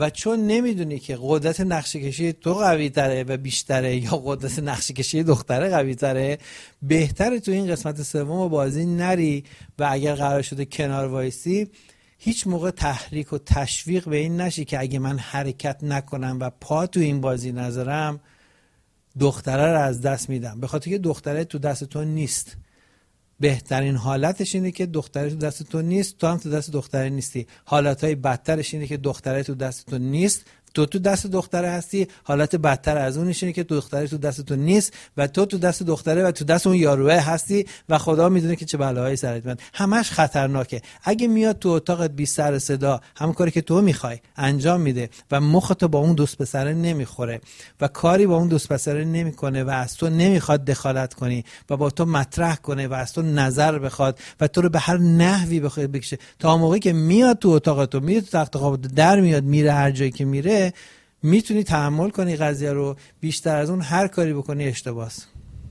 و چون نمیدونی که قدرت نقشه کشی تو قوی تره و بیشتره یا قدرت نقشه کشی دختره قوی تره، بهتره تو این قسمت سوم بازی نری و اگر قرار شده کنار وایسی هیچ موقع تحریک و تشویق به این نشی که اگه من حرکت نکنم و پا تو این بازی نذارم دختره رو از دست میدم، به خاطر که دختره تو دست تو نیست. بهترین حالتش اینه که دختره تو دست تو نیست، تو هم تو دست دختره نیستی. حالتهای بدترش اینه که دختره تو دست تو نیست، تو دست دختره هستی. حالت بدتر از اونش اینه که دختره تو دست تو نیست و تو دست دختره و تو دست اون یاروه هستی و خدا میدونه که چه بلاهایی سرت میاد. همش خطرناکه. اگه میاد تو اتاقت بی سر صدا همون کاری که تو میخوای انجام میده و مخت با اون دوست پسره نمیخوره و کاری با اون دوست پسره نمیکنه و از تو نمیخواد دخالت کنی و با تو مطرح کنه و از تو نظر بخواد و تو رو به هر نحوی بخواد بکشه، تا موقعی که میاد تو اتاقت، میاد تو تخت خوابت، در میاد میره هر جایی که میره، میتونی تحمل کنی قضیه رو. بیشتر از اون هر کاری بکنی اشتباهه.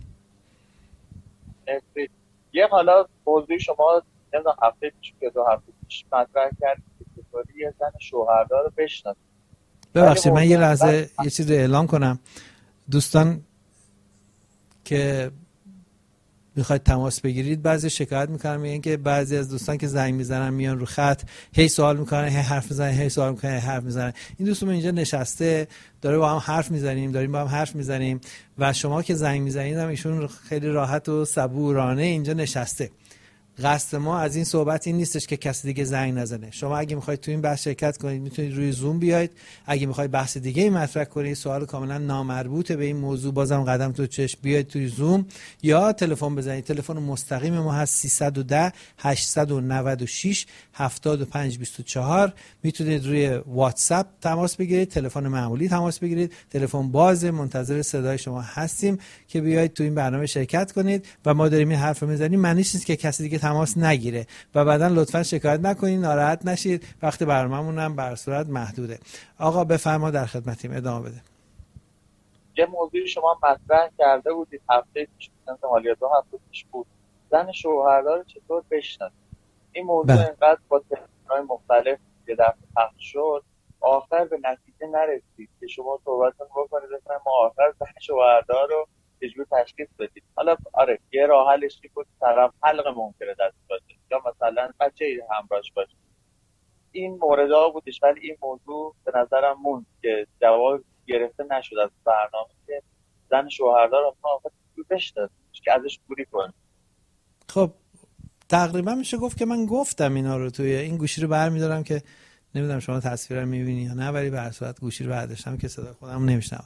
یه حالا موضوع شما نمیدونم هفته پیش یا 2 هفته پیش مطرح کردید که چطوری یه زن شوهردار رو بشناسید. ببخشید من یه لحظه یه چیز رو اعلام کنم. دوستان که میخواید تماس بگیرید، بعضی شکایت میکنن میگن که بعضی از دوستان که زنگ میزنن میان رو خط هی سوال میکنن، هی حرف میزنن، هی سوال میکنن، هی حرف میزنن. این دوستمون اینجا نشسته داره با هم حرف میزنیم، داریم با هم حرف میزنیم و شما که زنگ میزنید هم ایشون خیلی راحت و صبورانه اینجا نشسته. قصد ما از این صحبت این نیستش که کسی دیگه زنگ نزنه. شما اگه میخواید تو این بحث شرکت کنید میتونید روی زوم بیاید. اگه میخواید بحث دیگه ای مطرح کنید، سوال کاملا نامربوطه به این موضوع، بازم قدم تو چشم بیاید توی زوم یا تلفن بزنید. تلفن مستقیم ما هست 310 896 7524. میتونید روی واتساپ تماس بگیرید، تلفن معمولی تماس بگیرید. تلفن باز، منتظر صدای شما هستیم که بیاید تو این برنامه شرکت کنید و ما داریم این حرفو میزنیم. معنیش نیست که کسی دیگه تماس نگیره و بعداً لطفاً شکایت نکنید، ناراحت نشید وقتی برنامه‌مون هم به صورت محدوده. آقا بفرما، در خدمتیم، ادامه بده. یه موضوعی شما مطرح کرده بودید هفته پیش، مثلا یا 2 هفته پیش بود، زن شوهردار رو چطور بشناسید. این موضوع اینقدر با تلفن‌های مختلف که در پخش شد آخر به نتیجه نرسید که شما صحبتتون بکنید مثلا ما آخر زن شوهردار رو چجوری تشخیص بدید. حالا آره یه راه حلش بود طرف حلق منکر دست باشه یا مثلا بچه‌ای همراهش باشه. این موردها بودش، ولی این موضوع به نظرم موند که جواب گرفته نشد از برنامه که زن شوهردار رو ما بشناسیم که ازش دوری کنیم. خب تقریبا میشه گفت که من گفتم اینا رو. توی این گوشی رو برمی‌دارم که نمیدونم شما تصویر رو می‌بینی یا نه، ولی به هر صورت گوشی رو برداشتم که صدا خودم نمیشنوم.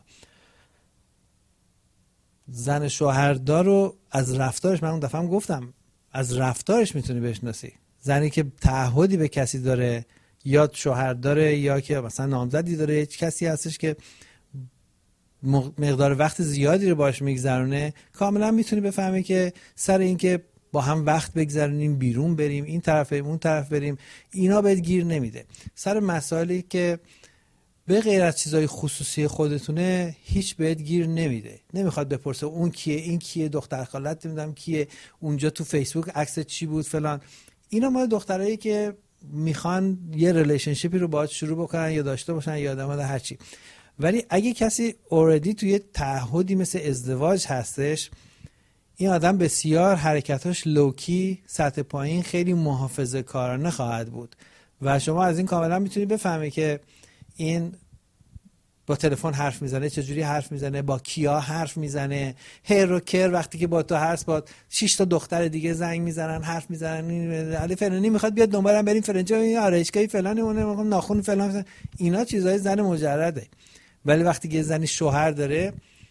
زن شوهردار رو از رفتارش، من اون دفعه هم گفتم، از رفتارش میتونی بشناسی. زنی که تعهدی به کسی داره، یا شوهر داره یا که مثلا نامزدی داره، هیچ کسی هستش که مقدار وقت زیادی رو باش میگذرونه، کاملا میتونی بفهمی که سر این که با هم وقت بگذرونیم، بیرون بریم، این طرف بریم، اون طرف بریم، اینا بهت گیر نمیده. سر مسائلی که به غیر از چیزای خصوصی خودتونه هیچ بهت گیر نمیده. نمیخواد بپرسه اون کیه، این کیه، دختر خالت نمیدونم کیه، اونجا تو فیسبوک عکس چی بود فلان. اینا مال دخترایی که میخوان یه ریلیشنشیپی رو باهات شروع بکنن یا داشته باشن یا آدم هر چی. ولی اگه کسی اوردی توی تعهدی مثل ازدواج هستش، این آدم بسیار حرکتاش لوکی، سطح پایین، خیلی محافظه کارانه خواهد بود و شما از این کاملا میتونی بفهمی که این با تلفن حرف میزنه، چجوری حرف میزنه، با کیا حرف میزنه، هر و کر وقتی که با تو هست با 6 تا دختر دیگه زنگ میزنن، حرف میزنن، علی فلانی میخواد بیاد دنبالم بریم فرنجا آرایشگاهی فلانی اونه ناخن فلان. اینا چیزای زن مجرده. ولی وقتی که زنی شوهر داره،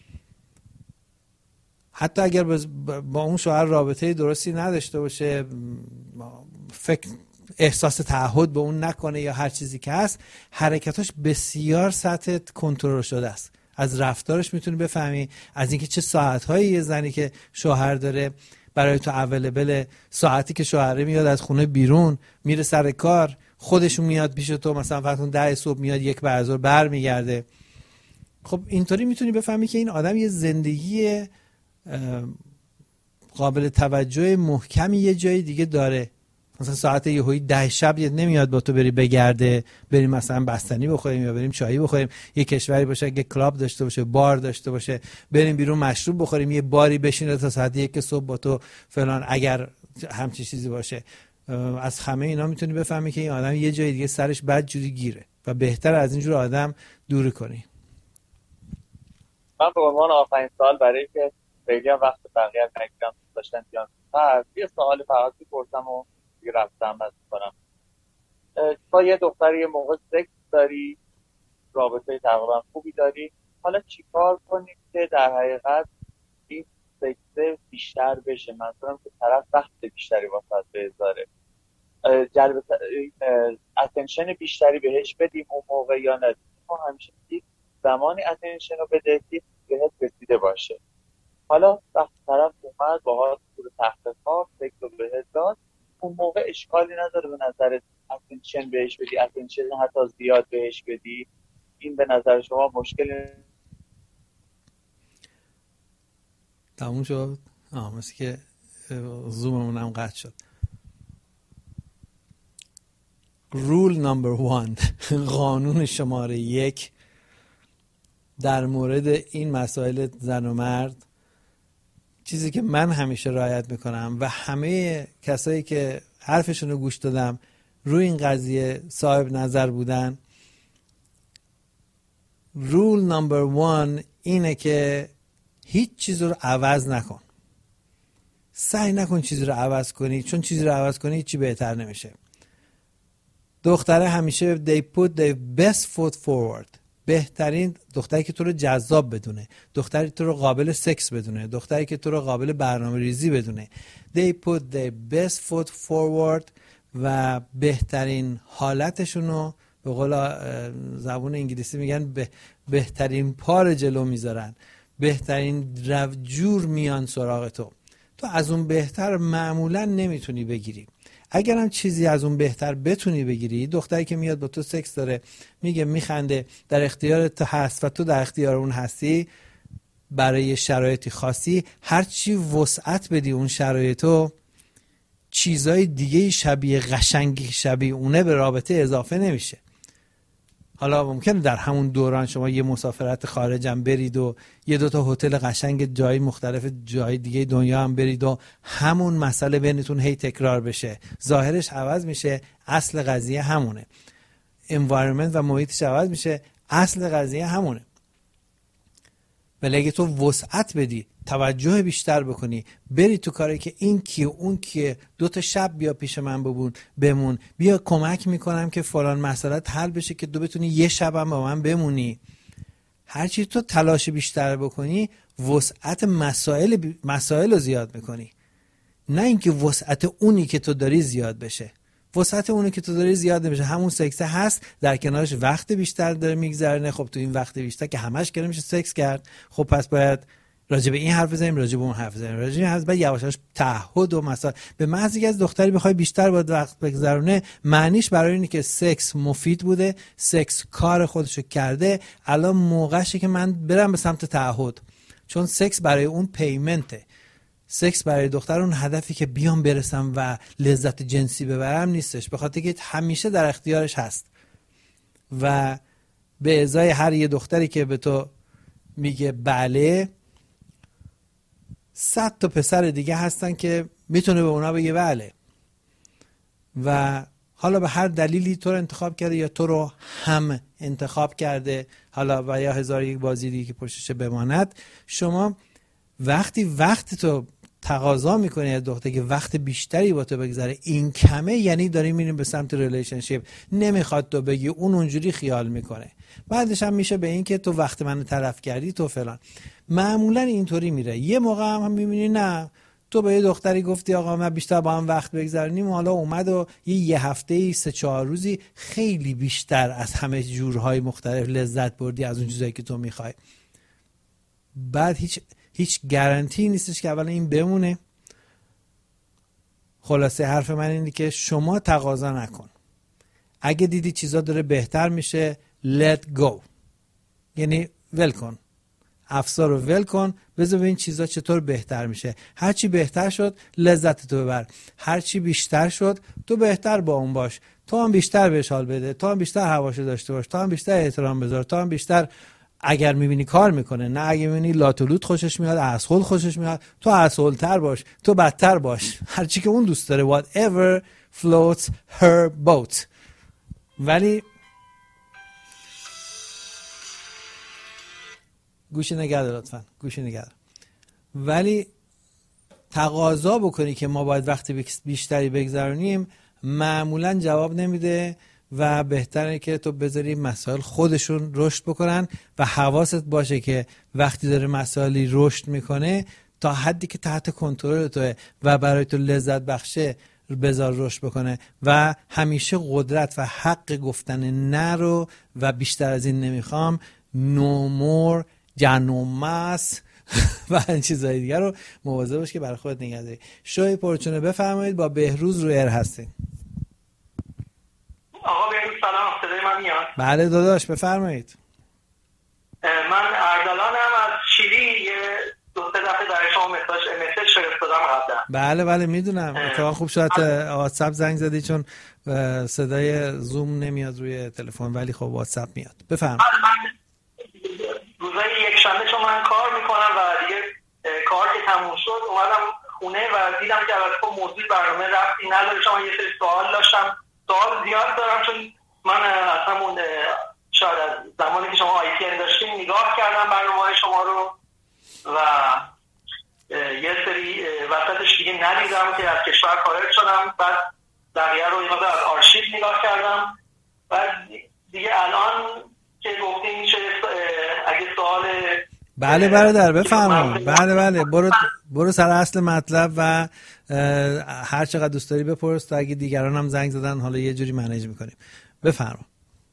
حتی اگر با اون شوهر رابطه درستی نداشته باشه، فکر احساس تعهد به اون نکنه یا هر چیزی که هست، حرکتاش بسیار سطح کنترل شده است. از رفتارش میتونی بفهمی، از اینکه چه ساعت‌هایی یه زنی که شوهر داره برای تو اویلیبل، ساعتی که شوهره میاد از خونه بیرون میره سر کار، خودشون میاد پیش تو، مثلا وقتی 10 صبح میاد 1 بعد ظهر برمیگرده. خب اینطوری میتونی بفهمی که این آدم یه زندگی قابل توجه محکمی یه جای دیگه داره مثلا ساعت یهویی 10 شب نمیاد با تو بری بگرده، بریم مثلا بستنی بخوریم یا بریم چایی بخوریم، یه کشوری باشه که کلاب داشته باشه، بار داشته باشه، بریم بیرون مشروب بخوریم، یه باری بشینه تا ساعت 1 صبح با تو فلان. اگر همچین چیزی باشه، از همه اینا میتونی بفهمی که این آدم یه جای دیگه سرش بد جوری گیره و بهتر از اینجور آدم دور کنی. من به عنوان آخرین سال برای که خیلی هم وقت بقیه نگیرم داشتن بیان یه سوال فقط بپرسم و دیگه رفتم بس کنم. با یه دختری یه موقع سکس داری، رابطه تقریبا خوبی داری، حالا چیکار کنی که در حقیقت این سکس بیشتر بشه؟ منظورم که طرف وقت بیشتری واسه بذاره، جلب اتنشن بیشتری بهش بدیم اون موقع یا نه؟ ما همیشه زمانی اتنشن رو بده که بهت رسیده باشه. حالا وقتی طرف اومد باهات رو تحت خواب سکس رو بهت داد، اون موقع اشکالی نداره به نظرت اتنشن بهش بدی، اتنشن حتی زیاد بهش بدی؟ این به نظر شما مشکلی؟ تموم شد؟ مثل که زوممون هم قطع شد. رول نمبر 1، قانون شماره 1 در مورد این مسائل زن و مرد، چیزی که من همیشه رعایت میکنم و همه کسایی که حرفشون رو گوش دادم روی این قضیه صاحب نظر بودن، رول نمبر 1 اینه که هیچ چیز رو عوض نکن. سعی نکن چیزی رو عوض کنی، چون چیزی رو عوض کنی هیچی بهتر نمیشه. دختره همیشه they put their best foot forward. بهترین دختری که تو رو جذاب بدونه، دختری که تو رو قابل سکس بدونه، دختری که تو رو قابل برنامه ریزی بدونه. they put their best foot forward و بهترین حالتشون رو به قول زبون انگلیسی میگن بهترین پار جلو میذارن، بهترین جور میان سراغ تو. تو از اون بهتر معمولا نمیتونی بگیری. اگر هم چیزی از اون بهتر بتونی بگیری، دختری که میاد با تو سکس داره، میگه میخنده، در اختیار تو هست و تو در اختیار اون هستی، برای شرایطی خاصی هرچی وسعت بدی اون شرایطو، چیزای دیگه شبیه قشنگی شبیه اونه به رابطه اضافه نمیشه. حالا ممکنه در همون دوران شما یه مسافرت خارجم برید و یه دوتا هتل قشنگ جای مختلف جای دیگه دنیا هم برید و همون مسئله بینتون هی تکرار بشه، ظاهرش عوض میشه، اصل قضیه همونه. environment و محیطش عوض میشه، اصل قضیه همونه. ولی اگه تو وسعت بدی، توجه بیشتر بکنی، بری تو کاری که این کیه اون کیه، 2 تا شب بیا پیش من بمون، بیا کمک میکنم که فلان مسئله حل بشه که تو بتونی یه شبم با من بمونی. هرچی تو تلاش بیشتر بکنی، وسعت مسائل رو زیاد میکنی، نه اینکه وسعت اونی که تو داری زیاد بشه. وسعت اونی که تو داری زیاد نمیشه، همون سکس هست، در کنارش وقت بیشتر داره میگذرنه. خب تو این وقت بیشتر که همش که نمیشه سکس کرد، خب پس باید راجع به این حرف بزنیم، راجع به اون حرف بزنیم، راجع به این حرف بعد یواشاش تعهد و مثلا به محض اینکه از دختری بخوای بیشتر باید وقت بگذرونه، معنیش برای اینه که سکس مفید بوده، سکس کار خودشو کرده، الان موقعشه که من برم به سمت تعهد. چون سکس برای اون پیمنته، سکس برای دختر اون هدفی که بیام برسم و لذت جنسی ببرم نیستش، به خاطر که همیشه در اختیارش هست. و به ازای هر یه دختری که به تو میگه بله، 100 تا پسر دیگه هستن که میتونه به اونا بگه بله. و حالا به هر دلیلی تو رو انتخاب کرده یا تو رو هم انتخاب کرده، حالا و یا 1001 بازی دیگه که پشتش بماند. شما وقتی وقت تو تقاضا میکنی از دختر که وقت بیشتری با تو بگذره، این کمه، یعنی داری میریم به سمت ریلیشنشیپ. نمیخواد تو بگی، اون اونجوری خیال میکنه. بعدش هم میشه به این که تو وقت منو تلف کردی، تو فلان. معمولا اینطوری میره. یه موقع هم میبینی نه، تو به یه دختری گفتی آقا من بیشتر با هم وقت بگذارونیم، حالا اومد و یه هفته 3-4 روزی خیلی بیشتر از همه جورهای مختلف لذت بردی از اون چیزایی که تو میخوای. بعد هیچ گارانتی نیستش که اولا این بمونه. خلاصه حرف من اینه که شما تقاضا نکن. اگه دیدی چیزا داره بهتر میشه، let go، یعنی ول کن. افسار رو ول کن، بذار ببین چیزا چطور بهتر میشه. هرچی بهتر شد لذت تو ببر، هرچی بیشتر شد تو بهتر با اون باش، تو هم بیشتر بهش حال بده، تو هم بیشتر حواشو داشته باش، تو هم بیشتر احترام بذار، تو هم بیشتر اگر میبینی کار میکنه، نه اگر میبینی لاتولوت خوشش میاد، اسهول خوشش میاد، تو اسهولتر باش، تو بدتر باش، هرچی که اون دوست داره. whatever floats her boat. ولی گوشی نگرده لطفا، گوشی نگرده. ولی تقاضا بکنی که ما باید وقت بیشتری بگذرونیم، معمولا جواب نمیده و بهتره که تو بذاری مسائل خودشون رشد بکنن و حواست باشه که وقتی داره مسائلی رشد میکنه تا حدی که تحت کنترل توه و برای تو لذت بخشه بذار رشد بکنه و همیشه قدرت و حق گفتن نه رو و بیشتر از این نمیخوام، no more جنومس و این چیزهای دیگر رو مواظب باش که برای خودت نگه داری. شوی پرچونه بفرمایید، با بهروز روی ایر هستین. آقا بهروز سلام، صدای من میاد؟ بله داداش بفرمایید. من اردلانم از شیلی، یه دو سه دفعه در شما مسیج فرستادم قبلا. بله میدونم، اتفاقا خوب شد واتساپ زنگ زدی چون صدای زوم نمیاد روی تلفن ولی خب واتساپ میاد. بفرمایید. روزای یک شنبه چون من کار میکنم و دیگه کار که تموم شد اومدم خونه و دیدم که البته خب موضوع برنامه ربطی نداره، چون یه سری سوال داشتم، سوال زیاد دارم، چون من اصلا اون شاید از زمانی که شما آی تی ان داشتیم نگاه کردم برنامه‌های شما رو و یه سری وسطش دیگه ندیدم که از کشور خارج شدم، بعد بقیه رو یه از آرشیو نگاه کردم و دیگه الان که گفتیم میشه اگه سوال بله برادر بفرمایید. بله برو سر اصل مطلب و هر چقدر دوست داری بپرس تا اگه دیگران هم زنگ زدن حالا یه جوری منیج میکنیم. بفرما.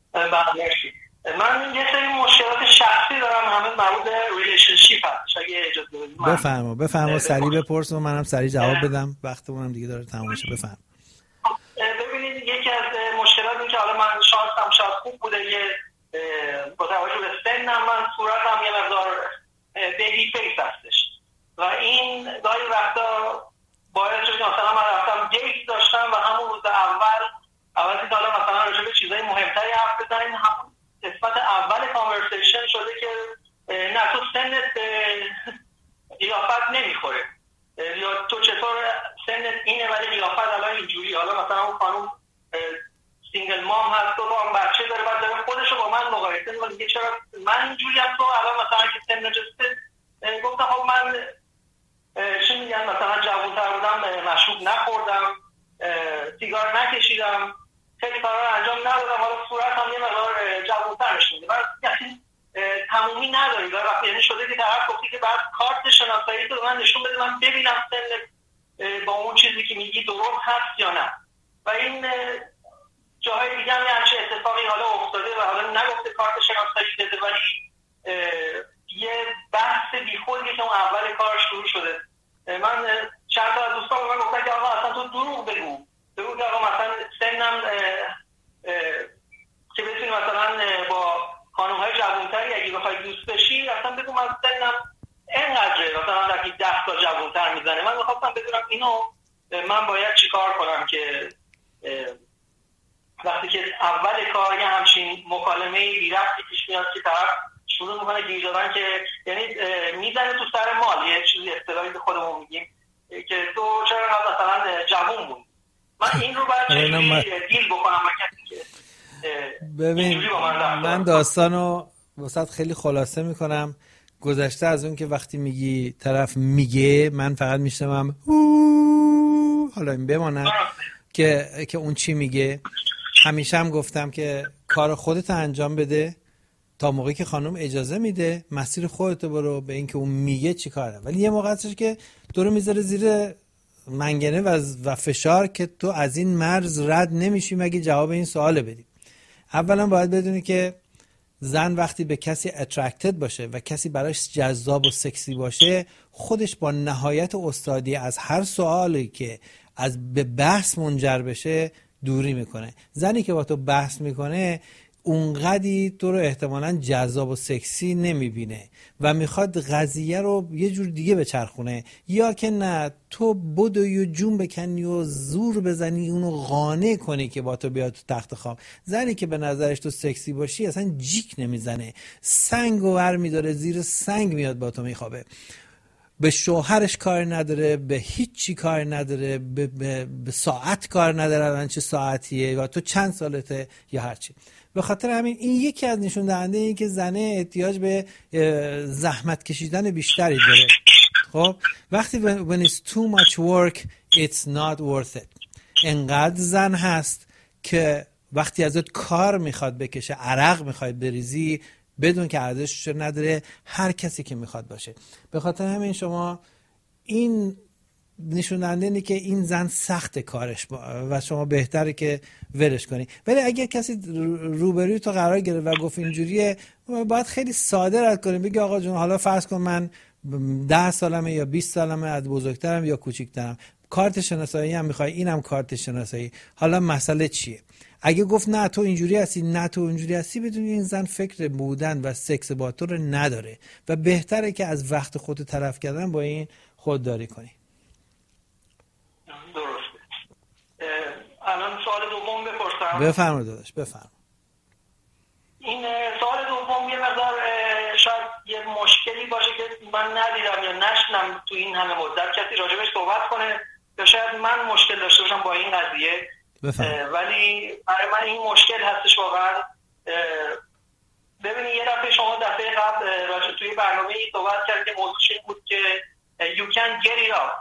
من یه سری مشکلات شخصی دارم، همه مربوط به ریلیشنشیپ هست، اگه اجازه بدید بفرما سریع بپرس و منم سریع جواب بدم، وقتمون هم دیگه داره تموم میشه. بفرما. ببینید یکی از مشکلات این که حالا من شانسم خوب بوده، یه با توجه به سنم من صورتم یه مقدار بیبی فیس هستش و این گاهی وقتا باید شد مثلا من رفتم دیت داشتم و همون روز اول که حالا مثلا راجع به چیزای مهمتری حرف بزنیم، همون قسمت اول کانورسیشن شده که نه تو سنت قیافت نمیخوره یا تو چطور سنت اینه ولی قیافت الان اینجوری، حالا مثلا اون خانوم سینگل مام هست و هم بچه داره، بعد داره خودشو با من مقایسه می‌کنه میگه چرا من اینجوری ام، تو الان مثلا که سن نجسته. گفتم خب من چی میگن مثلا جوان‌تر بودم، مشروب نخوردم، سیگار نکشیدم، خیلی کارا رو انجام ندادم، حالا صورتم یه مقدار جوان‌تر نشون میده. بعد یعنی تمومی نداری، وقتی یعنی شده که طرف گفتی که بعد کارت شناسایی تو من نشون بده من ببینم سن با اون چیزی که میگی درست هست یا نه. و این جاهای دیگه هم همچه اتفاقی حالا افتاده و حالا نگفته کارت شناسایی بده ولی یه بحث بیخودی که اون اول کار شروع شده. من چند تا از دوستان به من گفتن که آقا اصلا تو دروغ بگو که آقا مثلا سنم که بتونی مثلا با خانم‌های جوان‌تری اگه بخوای دوست بشی اصلا بگو من سنم اینقدره، مثلا وقتی 10 تا جوان‌تر میزنه. من می‌خواستم بدونم اینو من باید چیکار کنم که وقتی که اول کار یه همچین مکالمه بی‌ربطی پیش میاد که طرف شروع میکنه گیر دادن که یعنی میزنه تو سر مال، یه چیزی اصطلاحی به خودمون میگیم که تو چرا مثلا جوون بود. من این رو باید چجوری دیل بکنم با کسی که ببین من داستانو واسط خیلی خلاصه میکنم. گذشته از اون که وقتی میگی طرف میگه من فقط میشنوم حالا این بمانه که اون چی میگه. همیشه هم گفتم که کار خودت انجام بده تا موقعی که خانم اجازه میده، مسیر خودت برو به این که اون میگه چی کاره. ولی یه موقع هستش که تو رو میذاره زیر منگنه و فشار که تو از این مرز رد نمیشی مگه جواب این سوال بدی. اولا باید بدونی که زن وقتی به کسی اترکتد باشه و کسی براش جذاب و سکسی باشه، خودش با نهایت استادی از هر سوالی که به بحث منجر بشه دوری میکنه. زنی که با تو بحث میکنه اونقدی تو رو احتمالاً جذاب و سکسی نمیبینه و میخواد قضیه رو یه جور دیگه بچرخونه، یا که نه تو بدوی و جون بکنی و زور بزنی اونو قانع کنی که با تو بیاد تو تخت خواب. زنی که به نظرش تو سکسی باشی اصلا جیک نمیزنه، سنگ و ور میداره، زیر سنگ میاد با تو میخوابه. به شوهرش کار نداره، به هیچی کار نداره، به ساعت کار نداره، الان چه ساعتیه یا تو چند سالته یا هرچی. به خاطر همین این یکی از نشون دهنده این که زنه احتیاج به زحمت کشیدن بیشتری داره. خب وقتی when it's too much work it's not worth it. انقدر زن هست که وقتی ازت کار میخواد بکشه، عرق میخواد بریزی، بدون که ارزشش نداره هر کسی که میخواد باشه. به خاطر همین شما این نشون دهنده اینه که این زن سخت کارش و شما بهتره که ولش کنی. ولی اگه کسی روبروی تو قرار گرفت و گفت اینجوریه، باید خیلی ساده رد کنی، بگی آقا جون حالا فرض کن من 10 سالمه یا 20 سالمه، از بزرگترم یا کوچیکترم، کارت شناسایی هم میخوای، اینم کارت شناسایی، حالا مسئله چیه؟ اگه گفت نه تو اینجوری هستی، نه تو اینجوری هستی، بدون این زن فکر بودن و سکس با تو رو نداره و بهتره که از وقت خودت تلف کردن با این خودداری کنی. درسته. الان سوال دوم بپرسم. بفرمایید داداش، بفرمایید. این سوال دوم یه مقدار شاید یه مشکلی باشه که من ندیدم یا نشنم تو این همه مدت کسی راجبش صحبت کنه، یا شاید من مشکل داشته باشم با این قضیه. ولی برای من این مشکل هستش واقعا. ببینید یه دفعه شما دفعه قبل راجع توی برنامه ای صحبت کردید که موضوعش این بود که you can get it up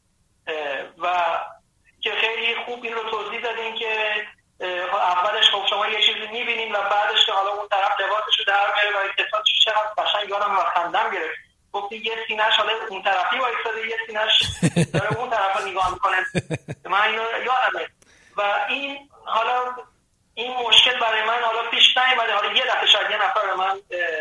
و که خیلی خوب این رو توضیح دادین که اولش خب شما یه چیزی میبینیم و بعدش که حالا اون طرف لباسشو در میاره و احساسش چقدر قشنگ یادم و خندم گرفت. گفتی یه سینه‌اش حالا اون طرفی وایساده، یه سینه‌اش داره اون طرف رو نگاه میکنه. من اینو یادمه و این حالا این مشکل برای من حالا پیش نیامده. حالا یه دفعه شاید یه نفر به من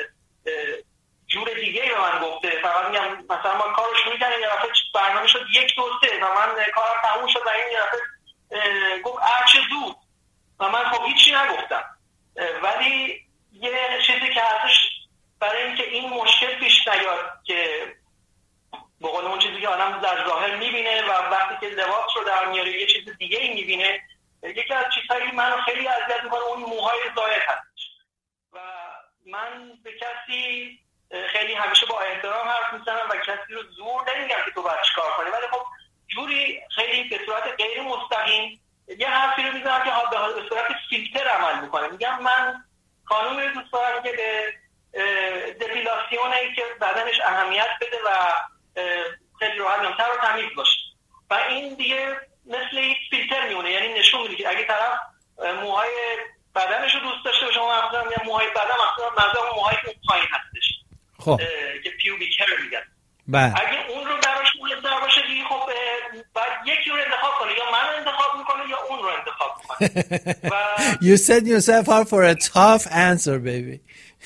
جور دیگه به من گفته، فقط میگم مثلا ما کارش میکنیم، یه دفعه برنامه شد 1 2 3 و من کارم تموم شد و این یه دفعه گفت چه زود و من خب هیچی نگفتم. ولی یه چیزی که هستش برای اینکه این مشکل پیش نیاد که به قول اون چیزی که آدم در ظاهر میبینه و وقتی که لباس رو در میاره یه چیز دیگه ای میبینه، یکی از چیزهایی منو خیلی اذیت میکنه اون موهای زائد هستش و من به کسی خیلی همیشه با احترام حرف میزنم و کسی رو زور نمیگم که تو باید چیکار کنی، ولی خب جوری خیلی به صورت غیر مستقیم یه حرفی رو میزنم که به صورت فیلتر عمل میکنه. میگم من خانومی رو دوست دارم که به دپیلاسیونی که بدنش اهمیت بده و خیلی راحت نمتر و تمیز باشه و این دیگه مثل یک فیلتر میمونه، یعنی نشون میده که اگه طرف موهای بدنش رو دوست داشته باشه، ما مثلا میگم موهای بدن مثلا موهایی که پایین هستش خب که پیوبیک هر میگن، اگه اون رو براش مولد باشه دیگه خب بعد یکی رو انتخاب کنه، یا من انتخاب میکنه یا اون رو انتخاب میکنه. You set yourself up for a tough answer baby.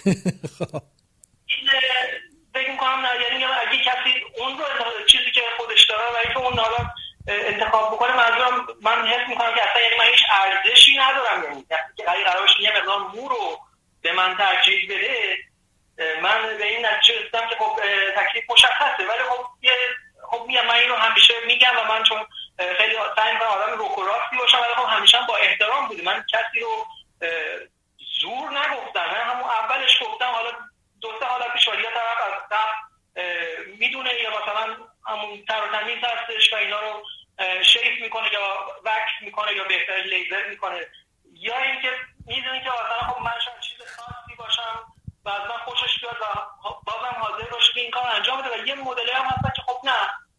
فکر میکنم نه، یعنی اگه کسی اون رو چیزی که خودش داره و اینکه اون حالا انتخاب بکنه، منظورم من حس میکنم که اصلا یعنی من هیچ ارزشی ندارم، یعنی اگه قرار باشه یه مقدار مو رو به من ترجیح بده، من به این نتیجه رسیدم که خب تکلیف مشخصه. ولی خب میگم من اینو همیشه میگم و من چون خیلی سعی میکنم آدم روکوراستی باشم، ولی خب همیشه با احترام بوده. من کسی رو زور نگفتم، من همون اولش گفتم حالا 2-3 حالت پیشوالی طرف از قبل میدونه یا مثلا همون تر و تمیز هستش و اینا رو شیف میکنه یا وکس میکنه یا بهتر لیزر میکنه، یا اینکه میدونه که مثلا خب من شاید چیز خاصی باشم و از من خوشش بیاد و بازم حاضر باشه که این کار انجام بده. و یه مدلی هم هستن که خب نه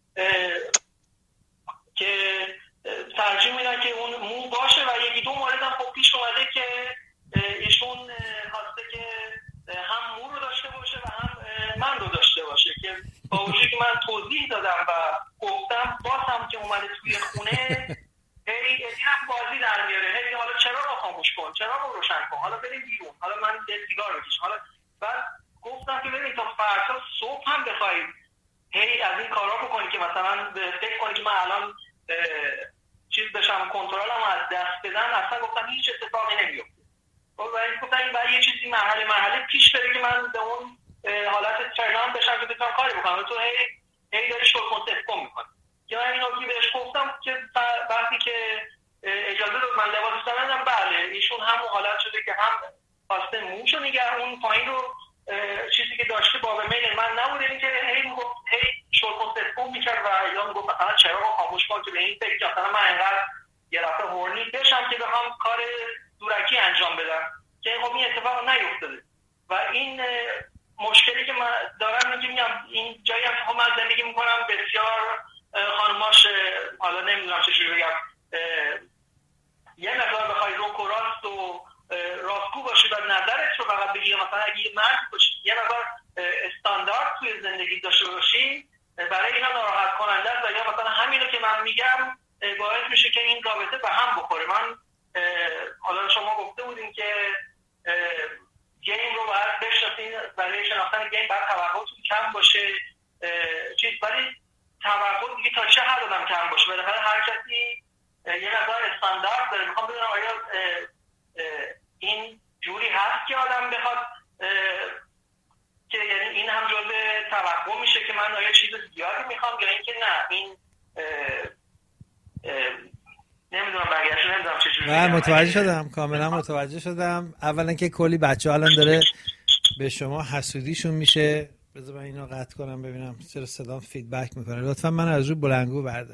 که ترجیح میدن که اون مو باشه و 1-2 مورد هم خب پیش اومده که ایشون خواسته که هم مو رو داشته باشه و هم من رو داشته باشه، که با وجودی که من توضیح دادم و گفتم باز هم که اومده توی خونه هی هم بازی در میاره، هی حالا چرا رو خاموش کن، چرا رو روشن کن، حالا بریم بیرون، حالا من سیگار بکشم، حالا بعد گفتم که ببین تا فردا صبح هم بخوای هی از این کارا بکنی که مثلا فکر کنی که من الان چیز بشم کنترلم از دست بدم، اصلا گفتم هیچ اتفاقی نمیفته. و این گفتن بعد یه چیزی مرحله پیش بره که من به اون حالت ترنام بشم که بتونم کاری بکنم. تو هی داری شورت کن میکنی. که من اینو بهش گفتم که وقتی که اجازه داد من لباس بزنم، بله ایشون همون حالت شده که هم خواسته موشو نگهون پایین رو چیزی که داشته باب میل من نبوده، این که هی شورت میکرد و یا میگفت مثلا چراغ خاموش کن که به این فکر که مثلا من انقدر یه دفعه هورنی بشم که بخوام کار دورکی انجام بدم که خب این اتفاق نیفتاده. و این مشکلی که من دارم میگم این جایی هم که من زندگی میکنم بسیار خانماش حالا نمیدونم چجوری بگم یه مقدار بخوای روک و راست و راستگو باشی و نظرت رو فقط بگی، مثلا اگه یه مرد باشی یه مقدار استاندارد توی زندگی داشته باشی، برای اینا ناراحت کننده است. یا مثلا همینو که من میگم باعث میشه که این رابطه به هم بخوره. من حالا شما گفته بودین که گیم رو باید بشناسین، برای شناختن گیم باید توقعاتون کم باشه ولی توقع دیگه تا چه حد آدم کم باشه؟ بالاخره هر کسی یه مقدار استاندارد داره. میخوام بدونم آیا این جوری هست که آدم بخواد که یعنی این هم جزء توقع میشه که من آیا چیز زیادی میخوام یا اینکه نه این نمیدونم برگشت نمیدونم چجوری. من متوجه شدم، کاملا متوجه شدم. اولا که کلی بچه الان داره به شما حسودیشون میشه. بذار من اینو قطع کنم ببینم چرا صدام فیدبک میکنه. لطفا من از رو بلندگو بردار.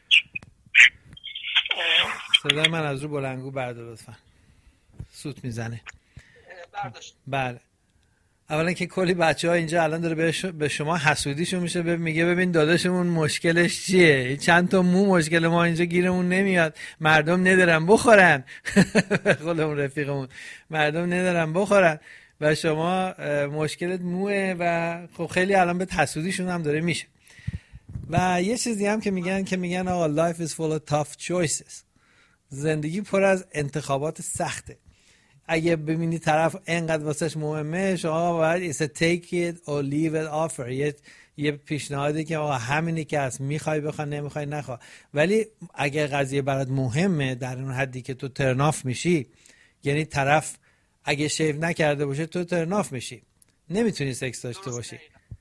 صدای من از رو بلندگو بردار لطفا، سوت میزنه. برداشت. بله. اولا که کلی بچه ها اینجا الان داره به شما حسودیشون میشه، میگه ببین داداشمون مشکلش چیه، چند تا مو مشکل ما اینجا گیرمون نمیاد، مردم ندارن بخورن. خودمون رفیقمون مردم ندارن بخورن و شما مشکلت موه و خب خیلی الان به حسودیشون هم داره میشه. و یه چیزی هم که میگن آقا life is full of tough choices. زندگی پر از انتخابات سخته. اگه ببینی طرف انقدر واسش مهمه، شما باید it's a take it or leave it offer. یه پیشنهادی که آقا همینی که هست، میخوای بخوای نمیخوای نخوا. ولی اگه قضیه برات مهمه در اون حدی که تو ترناف میشی، یعنی طرف اگه شیو نکرده باشه تو ترناف میشی، نمیتونی سکس داشته باشی.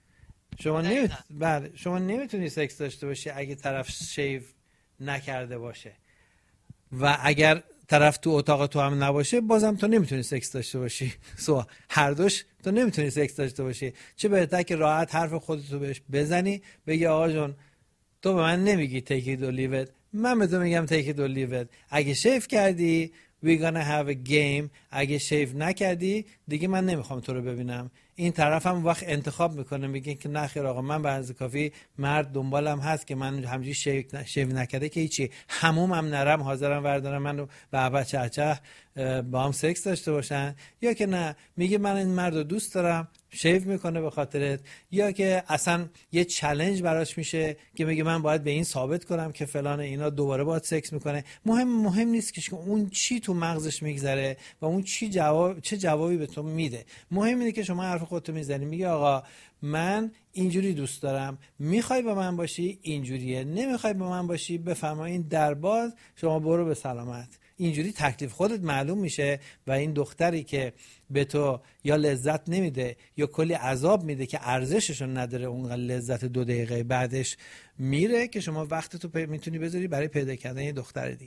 شما نمیتونی سکس داشته باشی اگه طرف شیو نکرده باشه. و اگر طرف تو اتاق تو هم نباشه بازم تو نمیتونی سکس داشته باشی. هر دوش تو نمیتونی سکس داشته باشی. چه بهتر که راحت حرف خودتو بهش بزنی، بگی آقا جون تو به من نمیگی take it or leave it، من به تو میگم take it or leave it. اگه شیو کردی we gonna have a game، اگه شیو نکردی دیگه من نمیخوام تو رو ببینم. این طرف هم وقت انتخاب میکنه، میگه که نه خیر آقا من به اندازه کافی مرد دنبالم هست که من همجوری شیو نکرده که هیچی، حمومم نرم، حاضرم وردارم منو به ابد چهچه با هم سکس داشته باشن، یا که نه میگه من این مرد رو دوست دارم شیو میکنه به خاطرت، یا که اصلا یه چالش براش میشه که میگه من باید به این ثابت کنم که فلان اینا، دوباره باید سکس میکنه. مهم نیست که اون چی تو مغزش میگذره و اون چه جوابی به تو میده. مهم اینه که شما حرف خودتو میزنی، میگه آقا من اینجوری دوست دارم، میخوای با من باشی اینجوریه، نمیخوای با من باشی بفرمایین در باز، شما برو به سلامت. اینجوری تکلیف خودت معلوم میشه و این دختری که به تو یا لذت نمیده یا کلی عذاب میده که ارزششون نداره، اون لذت 2 دقیقه بعدش میره، که شما وقتتو میتونی بذاری برای پیدا کردن یه دختر دیگه.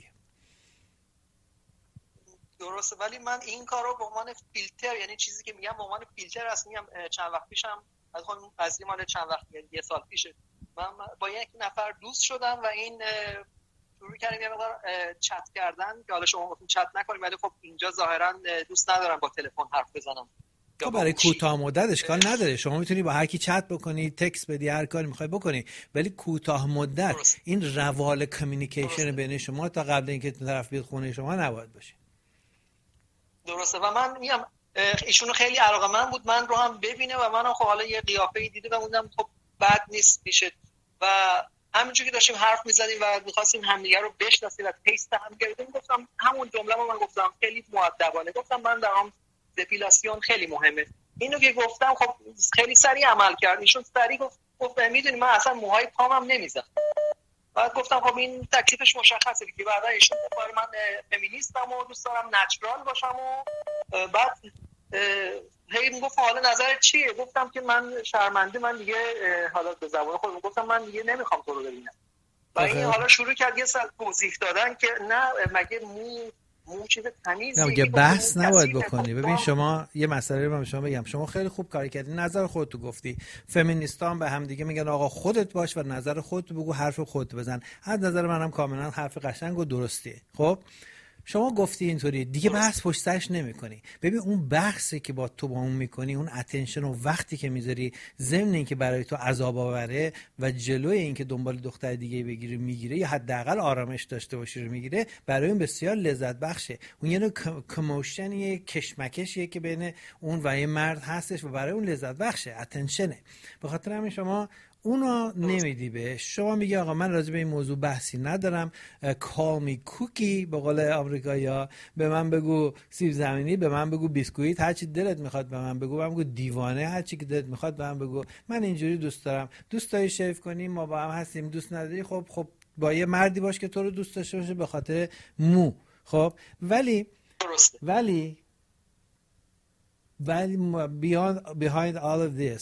درسته، ولی من این کارو به عنوان فیلتر، یعنی چیزی که میگم به عنوان فیلتر است. میگم چند وقت پیشم از خودم قضیه مال چند وقت، یه سال پیشه، من با یک نفر دوست شدم و این شروع کردیم یه مقدار چت کردن که حالا شما گفتین چت نکنیم، ولی خب اینجا ظاهرا دوست ندارم با تلفن حرف بزنم. خب برای کوتاه مدت اشکال نداره، شما میتونی با هر کی چت بکنی، تکست بدی، هر کاری میخوای بکنی، ولی کوتاه مدت درست. این روال کامیونیکیشن بین شما تا قبل اینکه طرف بیاد خونه شما نباید باشه. درسته. و من میگم ایشونو خیلی علاقه‌مند بود من رو هم ببینه و منم خب حالا یه قیافه‌ای دیده و موندم خب بد نیست میشه. و همینجوری که داشتیم حرف می‌زدیم و می‌خواستیم همدیگه رو بشناسیم و تست هم کردیم، گفتم همون جمله رو من گفتم خیلی مؤدبانه، گفتم من دارم دپیلاسیون خیلی مهمه. اینو که گفتم خب خیلی سریع عمل کرد. ایشون سریع گفت میدونی من اصلا موهای پامم نمیزنم. بعد گفتم خب این تکلیفش مشخصه دیگه. بعدا ایشون گفت من فمینیستم و دوست دارم نچرال باشم و بعد هی میگفت حالا نظرت چیه؟ گفتم که من شرمنده، من دیگه حالا به زبان خودم گفتم من دیگه نمیخوام تو رو ببینم. و این حالا شروع کرد یه سال توضیح دادن که نه مگه مو چیز تمیزی نه، بحث نباید بکنی. ببین شما یه مسئله رو من شما بگم، شما خیلی خوب کار کردی، نظر خودتو گفتی. فمینیستان به هم دیگه میگن آقا خودت باش و نظر خودت بگو، حرف خودت بزن. از نظر منم کاملا حرف قشنگ و درستیه. خب شما گفتی اینطوری دیگه، بحث پشت سرش نمی‌کنی. ببین اون بحثی که با تو با اون می‌کنی، اون اتنشن و وقتی که میذاری ضمن اینکه برای تو عذاب آوره و جلوی اینکه دنبال دختر دیگه بگیری میگیره یا حداقل آرامش داشته باشی رو میگیره، برای اون بسیار لذت بخشه. اون یه نوع کموشن، یه کشمکشیه که بین اون و یه مرد هستش و برای اون لذت بخشه، اتنشنه. به خاطر همین شما اونا نمیدی بهش. شما میگی آقا من راجع به این موضوع بحثی ندارم، کال می کوکی به قول آمریکایی‌ها، به من بگو سیب زمینی، به من بگو بیسکویت، هر چی دلت میخواد به من بگو، من بگو دیوانه، هر چی که دلت میخواد به من بگو. من اینجوری دوست دارم. دوست داری شیو کنیم ما با هم هستیم، دوست نداری خب با یه مردی باش که تو رو دوست داشته باشه به خاطر مو. خب ولی behind all of this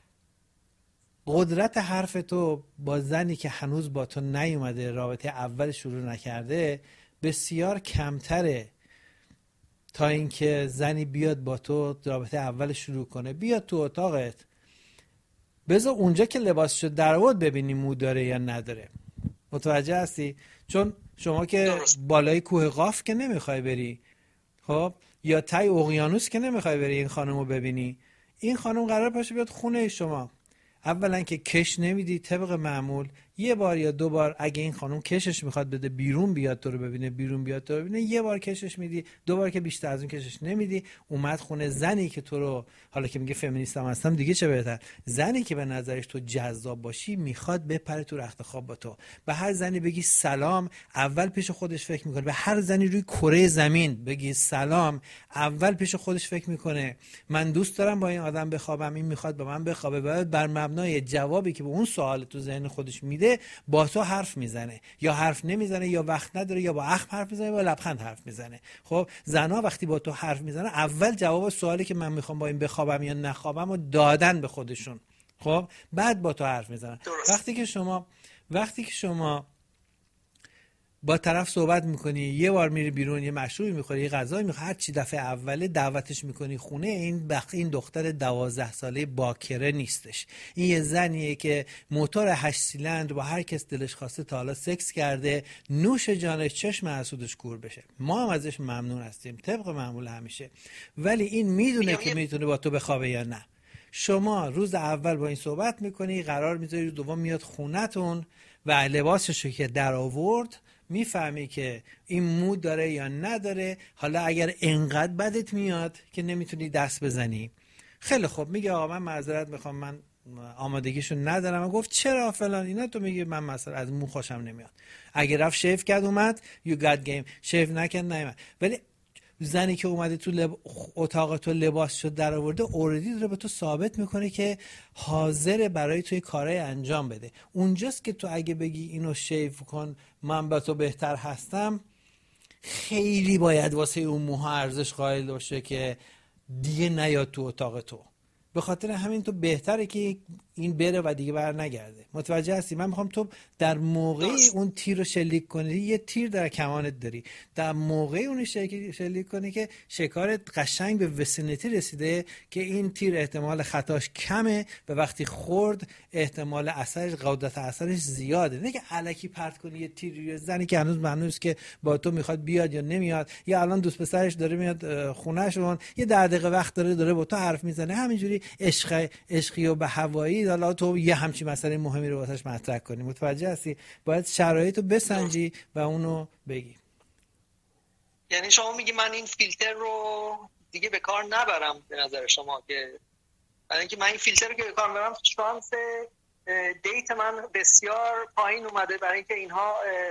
قدرت حرف تو با زنی که هنوز با تو نیومده، رابطه اول شروع نکرده، بسیار کمتره تا اینکه زنی بیاد با تو رابطه اول شروع کنه، بیاد تو اتاقت، بذار اونجا که لباسشو در آورد ببینی مو داره یا نداره. متوجه هستی؟ چون شما که بالای کوه قاف که نمیخوای بری، خب یا تای اقیانوس که نمیخوای بری این خانمو ببینی. این خانم قرار باشه بیاد خونه شما. اولا که کش نمیدی طبق معمول، یه بار یا دو بار اگه این خانم کشش میخواد بده بیرون بیاد تو رو ببینه، یه بار کشش میدی، دو بار که بیشتر از اون کشش نمیدی. اومد خونه زنی که تو رو، حالا که میگه فمینیستم هستم دیگه چه بهتر، زنی که به نظرش تو جذاب باشی میخواد بپره تو رخت خواب با تو. به هر زنی بگی سلام، اول پیش خودش فکر میکنه. به هر زنی روی کره زمین بگی سلام، اول پیش خودش فکر میکنه من دوست دارم با این آدم بخوابم، این میخواد با من بخوابه. بعد بر مبنای جوابی که به اون سوال تو ذهن خودش میده با تو حرف میزنه، یا حرف نمیزنه، یا وقت نداره، یا با اخم حرف میزنه، یا لبخند حرف میزنه. خب زنا وقتی با تو حرف میزنه اول جواب سوالی که من میخوام با این بخوابم یا نخوابم رو دادن به خودشون، خب بعد با تو حرف میزنن. وقتی که شما با طرف صحبت میکنی، یه بار میری بیرون، یه مشروبی میخوری، یه غذایی میخوری، هر چی دفعه اوله دعوتش میکنی خونه، این دختر 12 ساله باکره نیستش. این یه زنیه که موتور 8 سیلندر با هر کس دلش خواسته تا حالا سکس کرده، نوش جانش، چشم حسودش کور بشه. ما هم ازش ممنون هستیم طبق معمول همیشه، ولی این میدونه که میتونه با تو بخوابه یا نه. شما روز اول با این صحبت میکنی، قرار میذاری روز دوم میاد خونتون و لباسشو که در آورد میفهمی که این مود داره یا نداره. حالا اگر انقدر بدت میاد که نمیتونی دست بزنی، خیلی خوب میگه آقا من معذرت میخوام، من آمادگیشو ندارم. و گفت چرا فلان اینا، تو میگی من مثلا از مو خوشم نمیاد. اگر رفت شیف کرد اومد you got game، شیف نکرد نیومد. ولی زنی که اومده تو اتاق تو لباسشو در آورده، اوردی داره به تو ثابت میکنه که حاضر برای توی کارهای انجام بده. اونجاست که تو اگه بگی اینو شیف کن من با تو بهتر هستم، خیلی باید واسه اون موها ارزش قائل باشه که دیگه نیاد تو اتاق تو. به خاطر همین تو بهتره که این بره و دیگه بر نگرده. متوجه هستی؟ من میخوام تو در موقعی اون تیر رو شلیک کنی، یه تیر در کمانت داری، در موقعی اون شلیک کنی که شکارت قشنگ به وسینتی رسیده که این تیر احتمال خطاش کمه و وقتی خورد احتمال اثرش، قدرت اثرش زیاده. نه که الکی پرت کنی یه تیر روی زنی که هنوز معلوم نیست که با تو میخواد بیاد یا نمیاد، یا الان دوست پسرش داره میاد خونه‌شون، یه 10 دقیقه وقت داره با تو حرف میزنه، همینجوری عشقی و به هوایی، حالا تو یه همچین مسئله مهمی رو واسش مطرح کنی. متوجه هستی؟ باید شرایطو بسنجی و اونو بگی. یعنی شما میگی من این فیلتر رو دیگه به کار نبرم به نظر شما؟ که برای اینکه من این فیلتر رو که به کار برم، شانس دیت من بسیار پایین اومده، برای اینکه اینها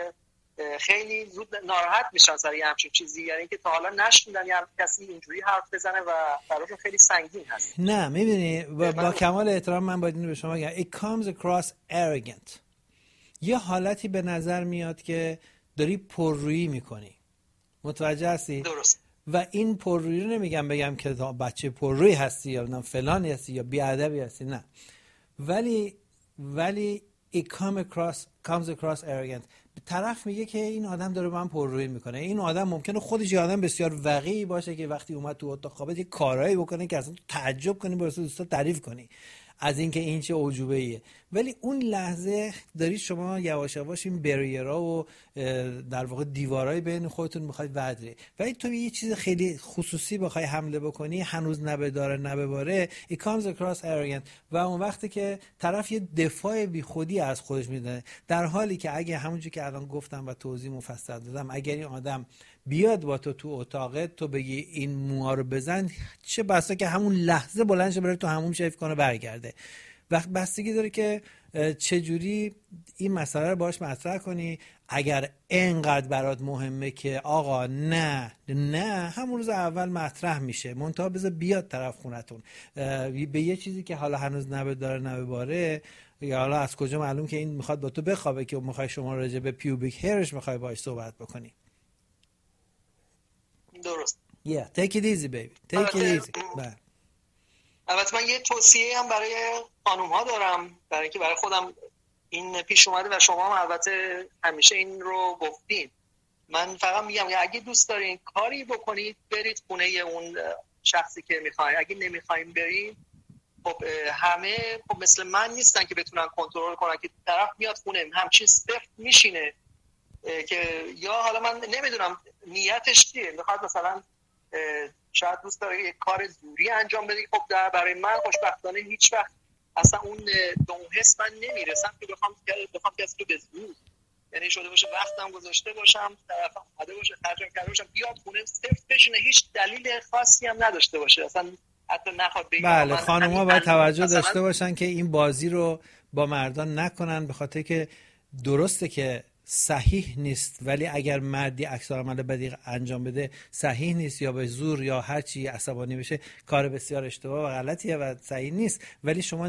خیلی زود ناراحت میشن سر یه همچین چیزی. یعنی اینکه تا حالا نشنیدن یه کسی اینجوری حرف بزنه و براشون خیلی سنگین هست. نه میبینی با کمال احترام من باید اینو به شما بگم، it comes across arrogant. یه حالتی به نظر میاد که داری پررویی میکنی. متوجه هستی؟ درست. و این پررویی رو نمیگم بگم که بچه پررویی هستی یا فلان هستی یا بیادبی هستی، نه، ولی it comes across arrogant. طرف میگه که این آدم داره با من پررویی میکنه. این آدم ممکنه خودش یه آدم بسیار وقیحی باشه که وقتی اومد تو اتاق خوابت یه کارایی بکنه که اصلا تو تعجب کنی، واسه دوستا تعریف کنی از اینکه این چه اعجوبه ایه. ولی اون لحظه دارید شما یواش یواش این بریرها و در واقع دیوارای بین خودتون میخواید ودری. ولی تو یه چیز خیلی خصوصی بخوای حمله بکنی، هنوز نبداره نبباره، it comes across arrogant. و اون وقتی که طرف یه دفاع بی خودی از خودش میدونه، در حالی که اگه همونجوری که الان گفتم و توضیح مفصل دادم، اگر این آدم بیاد با تو اتاقت، تو بگی این موها رو بزن، چه بسا که همون لحظه بلند شه بره تو همون شیف کنه برگرده. وقت بستگی داره که چجوری این مسئله رو باهاش مطرح کنی. اگر اینقدر برات مهمه که آقا نه همون روز اول مطرح میشه، منتها بذار بیاد طرف خونتون به یه چیزی که حالا هنوز نبداره نبباره، یا حالا از کجا معلوم که این میخواد با تو بخوابه که میخوای شما راجع به پیوبیک هیرش میخوای باهاش صحبت بکنی. درست. take it easy baby, take it easy. البته من یه توصیه هم برای خانوم ها دارم، برای اینکه برای خودم این پیش اومده و شما هم البته همیشه این رو گفتین. من فقط میگم که اگه دوست دارین کاری بکنید، برید خونه اون شخصی که میخواین. اگه نمیخواین برید، خب همه خب مثل من نیستن که بتونن کنترل کنن که طرف میاد خونه همچین سفت میشینه که یا حالا من نمیدونم نیتش چیه، میخواد مثلا شاید دوست داره یک کار زوری انجام بده. خب برای من خوشبختانه هیچ وقت اصلا اون به اون حس من نمیرسم که بخوام کسی رو به زور، یعنی شده باشه وقتم گذاشته باشم، طرف اومده باشه، خرجم کرده باشم، بیاد خونه سفت بشینه، هیچ دلیل خاصی هم نداشته باشه، اصلا حتی نخواد بگه. بله، خانم‌ها باید توجه داشته باشن که این بازی رو با مردان نکنن، به خاطر که درسته که صحیح نیست، ولی اگر مردی عکس‌العمل بدی انجام بده صحیح نیست، یا به زور یا هر چی عصبانی بشه، کار بسیار اشتباه و غلطیه و صحیح نیست. ولی شما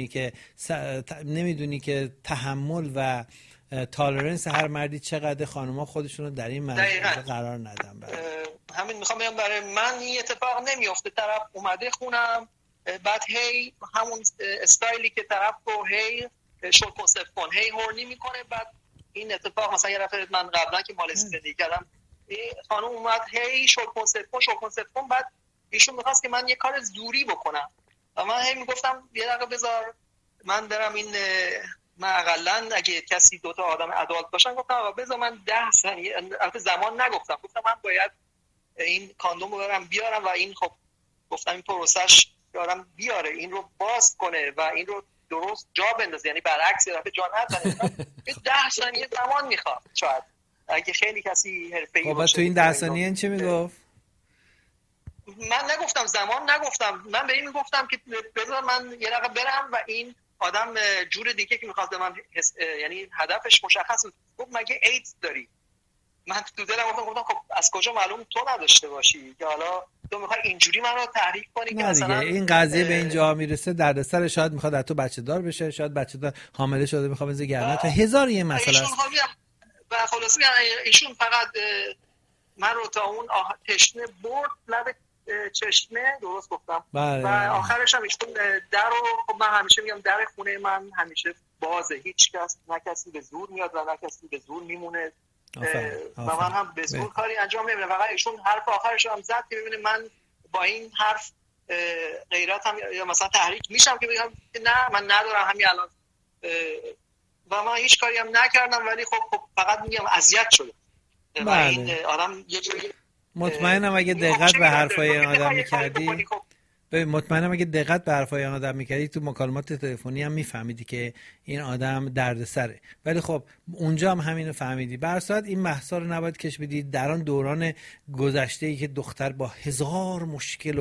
نمیدونی که تحمل و تالرنس هر مردی چقدر. خانم‌ها خودشون رو در این مرحله قرار ندن. همین میخوام بگم برای من این اتفاق نمیفته. طرف اومده خونم، بعد هی همون استایلی که طرف رو هی شل کنسپت کن، هی هورنی میکنه. بعد این اتفاق مثلا یه رفت من قبلا که مالزی زندگی کردم، خانم اومد هی شل کنسپت کن، بعد ایشون میخواست که من یه کار زوری بکنم و من هی میگفتم یه دقیقه بذار من برم این، من اقلن اگه کسی دوتا آدم ادالت باشن، گفتم آقا بذار من 10 ثانیه، البته زمان نگفتم، گفتم من باید این کاندوم رو برم بیارم و این خب گفتم این پروسش بیارم بیاره، این رو باز کنه و این رو درست جا بندازه، یعنی برعکس یه دفعه جا نزنه. 10 ثانیه زمان میخواد شاید اگه خیلی کسی حرفه‌ای باشه. خب تو این 10 ثانیه چی میگفت؟ من نگفتم زمان نگفتم، من به این میگفتم که بذار من یه دقیقه برم و این آدم جور دیگه که میخواد من یعنی هدفش مشخص بود. گفت مگه ایدز داری؟ من تو دلم گفتم خب از کجا معلوم تو نداشته باشی که حالا تو میخوای اینجوری من رو تحریک کنی که مثلا این قضیه به اینجا میرسه، دردسر شاید میخواد از تو بچه دار بشه، شاید بچه دار حامله شده میخواد بزنه گردن تا هزار یه مسئله است. و خلاصه ایشون فقط من رو تا اون تشنه برد لب چشمه، درست گفتم. بله. و آخرش هم ایشون در رو، خب من همیشه میگم در خونه من همیشه بازه، هیچ کس نه کسی به زور میاد و نه کسی به زور میمونه و من هم به زور کاری انجام نمیدم. فقط ایشون حرف آخرش هم زد که ببینه من با این حرف غیرت هم یا مثلا تحریک میشم که بگم نه من ندارم همین الان، و من هیچ کاری هم نکردم، ولی خب فقط میگم اذیت شده. و این آدم یه جوری مطمئنم اگه دقت به حرفای این آدم می‌کردی، مطمئنم اگه دقت به حرفای این آدم می‌کردی تو مکالمات تلفنی هم می‌فهمیدی که این آدم دردسره. ولی خب اونجا هم همینو فهمیدی. به هر صورت این بحثا رو نباید کش بدی در آن دوران گذشته‌ای که دختر با هزار مشکل و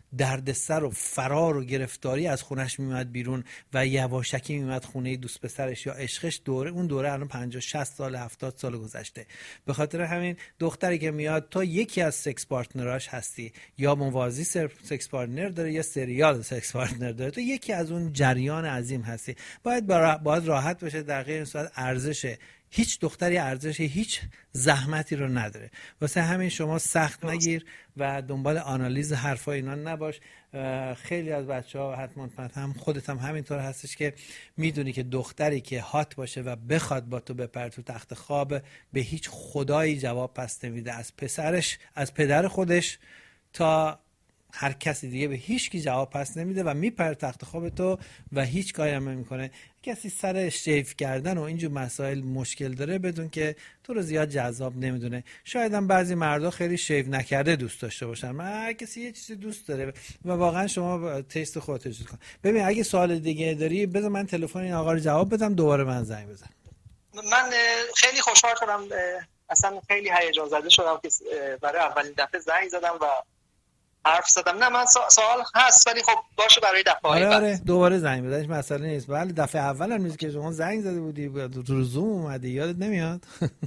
دردسر و فرار و گرفتاری از خونش میومد بیرون و یواشکی میومد خونه دوست پسرش یا عشقش، اون دوره الان 50 60 سال 70 سال گذشته. به خاطر همین دختری که میاد تو یکی از سکس پارتنراش هستی، یا موازی سکس پارتنر داره یا سریال سکس پارتنر داره، تو یکی از اون جریان عظیم هستی. باید راحت بشه. در غیر این صورت ارزش هیچ دختری ارزش هیچ زحمتی رو نداره. واسه همین شما سخت نگیر و دنبال آنالیز حرفای اینا نباش. خیلی از بچه‌ها حتما هم خودت هم همینطور هستش که میدونی که دختری که هات باشه و بخواد با تو بپره تو تخت خواب، به هیچ خدایی جواب پس نمیده. از پسرش، از پدر خودش تا هر کسی دیگه به هیچ کی جواب پس نمیده و میپره تخت خواب تو و هیچ کاری هم نمیکنه. کسی سر شیف کردن و اینجور مسائل مشکل داره، بدون که تو رو زیاد جذاب نمیدونه. شاید هم بعضی مردا خیلی شیف نکرده دوست داشته باشن، هر کسی یه چیزی دوست داره و واقعا شما تست خودت رو کن. ببین اگه سوال دیگه داری بذار من تلفن این آقا رو جواب بدم، دوباره من زنگ بزن. من خیلی خوشحال شدم، اصلا خیلی هیجان زده شدم که برای اولین دفعه زنگ زدم و حرف زدم. نه من سوال هست ولی خب باشه برای دفعه بعد. آره دوباره زنگ بزن، هیچ مسئله نیست. ولی دفعه اول هم نیست که شما زنگ زده بودی رو زوم اومدی، یادت نمیاد؟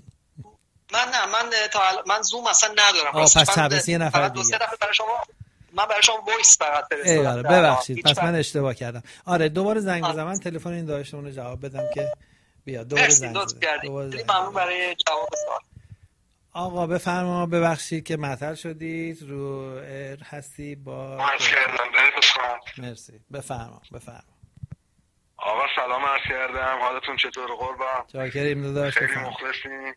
من زوم اصلا ندارم. پس تبریز یه نفر دیگه. 2-3 دفعه برای شما من برای شما وایس فقط فرستادم. ببخشید پس من اشتباه کردم. آره دوباره زنگ بزن، من تلفن این داداشمون رو جواب بدم که بیا دوباره زنگ بزن. خیلی ممنون برای جواب سوال. آقا بفرما. ببخشید که معطل شدید، رو ایر هستی با مرسی. بفرما. آقا سلام عرض کردم، حالتون چطور قربان؟ چاکریم داداش، خیلی مخلصیم.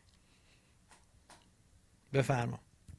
بفرما.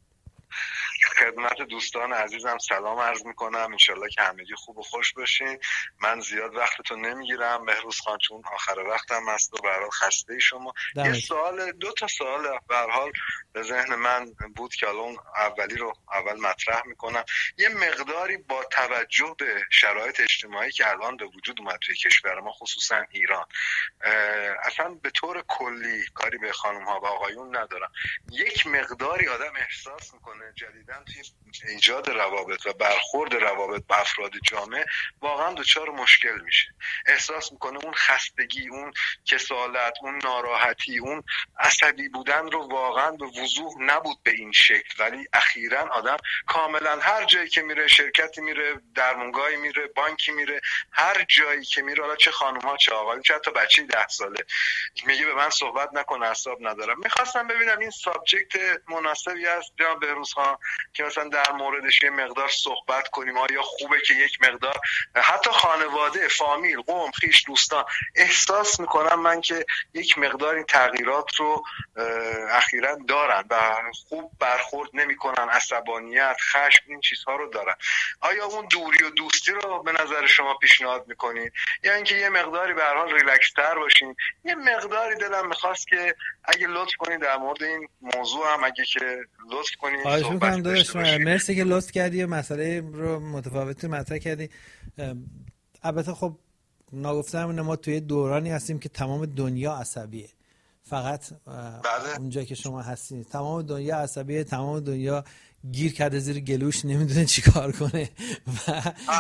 خدمت دوستان عزیزم سلام عرض میکنم، انشالله که همگی خوب و خوش باشین. من زیاد وقتتون نمیگیرم مهروز خان، چون آخر وقتم هست و به هر حال خسته ای شما. یه سوال، 2 تا سوال به هر حال به ذهن من بود که الان اولی رو اول مطرح میکنم. یه مقداری با توجه به شرایط اجتماعی که الان به وجود اومد توی کشور ما خصوصا ایران، اصلا به طور کلی کاری به خانم ها و آقایون ندارم، یک مقداری آدم احساس میکنه جدیداً توی ایجاد روابط و برخورد روابط با افراد جامعه واقعا دچار مشکل میشه. احساس میکنه اون خستگی، اون کسالت، اون ناراحتی، اون عصبی بودن رو واقعا به وضوح نبود به این شکل، ولی اخیراً آدم کاملا هر جایی که میره، شرکتی میره، درمونگاهی میره، بانکی میره، هر جایی که میره، حالا چه خانم‌ها چه آقایون، چه حتی بچه 10 ساله میگه به من صحبت نکن اعصاب ندارم. میخواستم ببینم این سابجکت مناسبی است جناب بهروز خان که مثلا در موردش یه مقدار صحبت کنیم. آیا خوبه که یک مقدار حتی خانواده، فامیل، قوم، خویش، دوستان، احساس میکنم من که یک مقدار این تغییرات رو اخیراً دارن و خوب برخورد نمیکنن، عصبانیت، خشم، این چیزها رو دارن. آیا اون دوری و دوستی رو به نظر شما پیشنهاد میکنین یا اینکه یه مقداری به هر حال ریلکس تر باشین؟ یه مقداری دلم میخواست که اگه لطف کنین در مورد این موضوع هم اگه که لطف کنین صحبت داشته باشین. مرسی که لطف کردی و مسئله رو متفاوتی مطرح کردی. البته خب ناگفتم ما توی دورانی هستیم که تمام دنیا عصبیه. فقط اونجا که شما هستید تمام دنیا عصبیه، تمام دنیا گیر کرده زیر گلوش، نمیدونه چی کار کنه و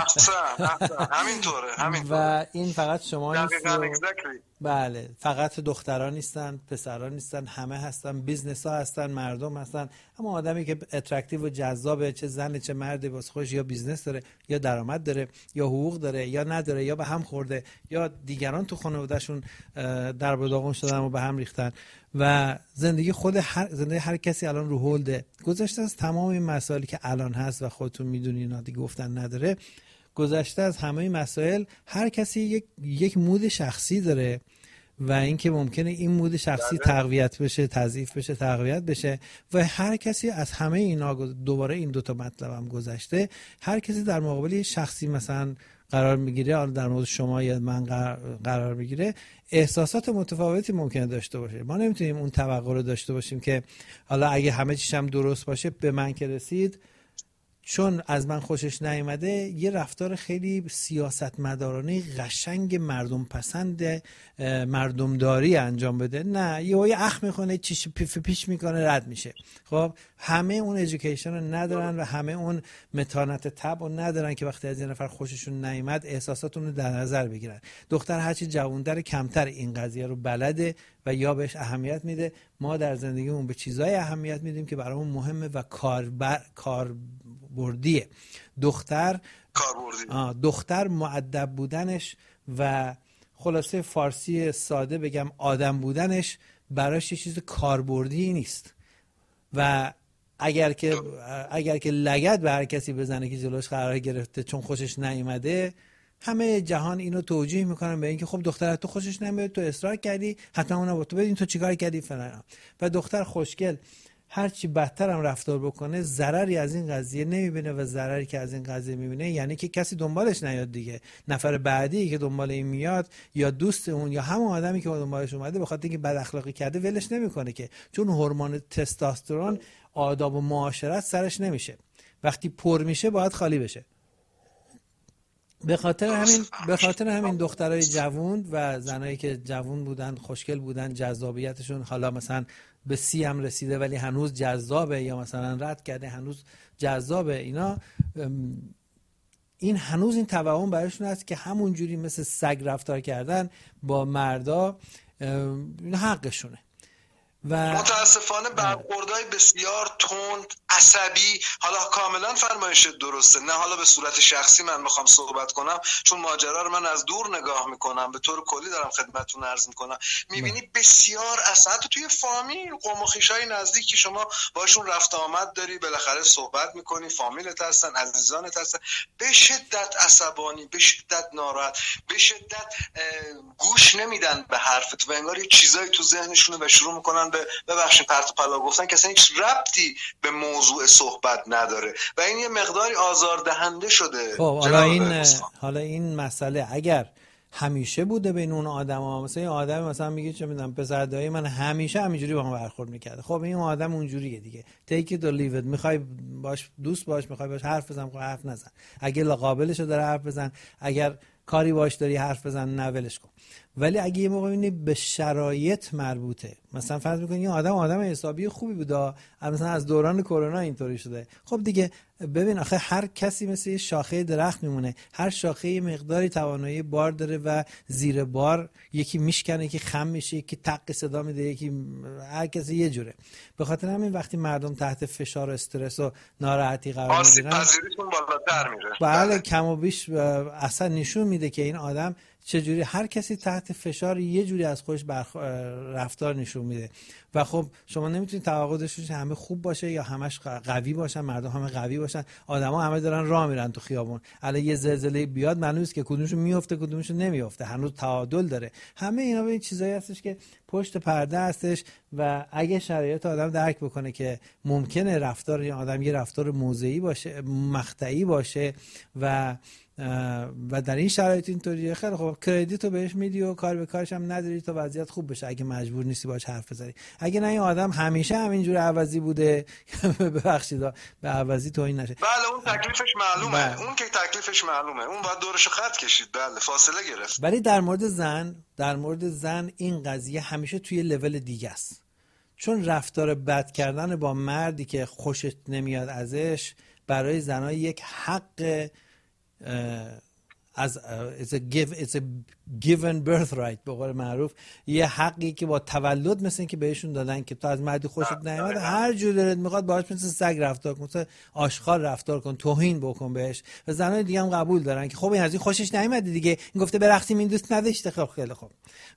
همینطوره. و این فقط شما نیست. بله، فقط دختران نیستن، پسران نیستن، همه هستن، بیزنس ها هستن، مردم هستن. اما آدمی که اترکتیو و جذابه، چه زن چه مرد، واسه خودش یا بیزنس داره یا درآمد داره یا حقوق داره یا نداره یا به هم خورده یا دیگران تو خانواده‌شون در به داغون شدن و به هم ریختن و زندگی هر کسی الان رو هولده. گذشته از تمام این مسائلی که الان هست و خودتون میدونین اینا دیگه گفتن نداره، گذشته از همه این مسائل هر کسی یک مود شخصی داره و اینکه ممکنه این مود شخصی تقویت بشه، تضعیف بشه، تقویت بشه و هر کسی از همه اینا، دوباره این 2 تا مطلبم گذشته، هر کسی در مقابل شخصی مثلا قرار میگیره، در مورد شما یا من قرار میگیره، احساسات متفاوتی ممکنه داشته باشه. ما نمیتونیم اون توقع رو داشته باشیم که حالا اگه همه چیش هم درست باشه به من که رسید چون از من خوشش نیامده یه رفتار خیلی سیاستمدارانه قشنگ مردم پسند مردمداری انجام بده، نه یه اخ میکنه چیش پیش میکنه رد میشه. خب همه اون ادویکیشن رو ندارن و همه اون متانت طبع رو ندارن که وقتی از یه نفر خوششون نیامد احساساتون رو در نظر بگیرن. دختر هرچی جوان‌تر کمتر این قضیه رو بلده و یا بهش اهمیت میده. ما در زندگیمون به چیزای اهمیت میدیم که برامون مهمه و کاربردیه. دختر مؤدب بودنش و خلاصه فارسی ساده بگم آدم بودنش براش یه چیز کاربردی نیست و اگر که لگد به هر کسی بزنه که جلوش قرار گرفته چون خوشش نیامده، همه جهان اینو توجیه میکنن به اینکه خب دختر تو خوشش نمیاد، تو اصرار کردی، حتما اونو با تو بدین، تو چیکار کردی فلان. و دختر خوشگل هرچی بدتر هم رفتار بکنه ضرری از این قضیه نمیبینه و ضرری که از این قضیه میبینه یعنی که کسی دنبالش نیاد دیگه. نفر بعدی که دنبال این میاد یا دوست اون یا همون آدمی که دنبالش اومده به خاطر اینکه بد اخلاقی کرده ولش نمیکنه که، چون هورمون تستوسترون آداب و معاشرت سرش نمیشه. وقتی پر میشه باید خالی بشه. به خاطر همین دخترای جوون و زنایی که جوون بودن، خوشگل بودن، جذابیتشون حالا مثلا به 30 هم رسیده ولی هنوز جذابه یا مثلا رد کرده هنوز جذابه، اینا این هنوز این توهم براشون هست که همون جوری مثل سگ رفتار کردن با مردا حقشونه. و متاسفانه برخوردهای بسیار تند، عصبی، حالا کاملا فرمایش درسته، نه حالا به صورت شخصی من میخوام صحبت کنم چون ماجرا رو من از دور نگاه میکنم، به طور کلی دارم خدمتتون عرض میکنم. میبینی بسیار حتی توی فامیل، قوم و خویشای نزدیک که شما باشون رفت آمد داری، بالاخره صحبت میکنی، فامیلت هستن، عزیزانت هستن، به شدت عصبانی، به شدت ناراحت، به شدت گوش نمیدن به حرفت و انگار یه چیزایی تو ذهنشونه و شروع میکنن ببخشید پرت و پلا گفتن که اصلا هیچ ربطی به موضوع صحبت نداره و این یه مقداری آزاردهنده شده. خب حالا این مسئله اگر همیشه بوده بین اون آدما، مثلا این آدم مثلا میگه چه میدونم پسر دایی من همیشه همینجوری با هم برخورد میکرده، خب این آدم اونجوریه دیگه، take it or leave it، میخوای باش دوست باش، میخوای باش حرف بزن، میخوای حرف نزن، اگه قابلشو داره حرف بزن، اگر کاری باش داری حرف بزن، نه ولش کن. ولی اگه یه موقع ببینی به شرایط مربوطه، مثلا فرض می‌کنی این آدم حسابی خوبی بوده، مثلا از دوران کرونا اینطوری شده، خب دیگه ببین آخه هر کسی مثل یه شاخه درخت میمونه، هر شاخه یه مقداری توانایی بار داره و زیر بار یکی میشکنه، یکی خم میشه، یکی تق صدا میده، یکی هر کسی یه جوره. به خاطر همین وقتی مردم تحت فشار و استرس و ناراحتی قرار میگیرن آسیب‌پذیریشون بالاتر میره. بله کم و بیش اصلا نشون میده که این آدم چجوری، هر کسی تحت فشار یه جوری از خودش رفتار نشون میده و خب شما نمیتونید توقع داشته باشید همه خوب باشه یا همش قوی باشن، مردم همه قوی باشن، آدما همه دارن راه میرن تو خیابون، الان یه زلزله بیاد معلومه است که کدومشون میفته کدومشون نمیفته، هنوز تعادل داره. همه اینا به این چیزایی هستش که پشت پرده هستش و اگه شرایط آدم درک بکنه که ممکنه رفتار این آدم یه رفتار موضعی باشه، مقطعی باشه و در این شرایط اینطوریه، خیلی خوب کردیت رو بهش میدی و کار به کارش هم نداری تا وضعیت خوب بشه اگه مجبور نیستی باهاش حرف بزنی. اگه نه این آدم همیشه همینجور عوضی بوده ببخشید به عوضی توهین نشه. بله اون تکلیفش معلومه، اون که تکلیفش معلومه، اون باید دورش خط کشید، بله فاصله گرفت. ولی در مورد زن این قضیه همیشه توی لول دیگه است، چون رفتار بد کردن با مردی که خوشت نمیاد ازش برای زنها یک حق از it's a given birthright به قول معروف، یه حقی که با تولد مثل این که بهشون دادن که تو از مردی خوشت نیامد هر جور دلت میخواد باهاش مثل سگ رفتار کن، مثل آشغال رفتار کن، توهین بکن بهش. و زنای دیگه هم قبول دارن که خب این از این خوشش نیامد دیگه، این گفته برقصیم این دوست نداشته، خب خیلی خوب.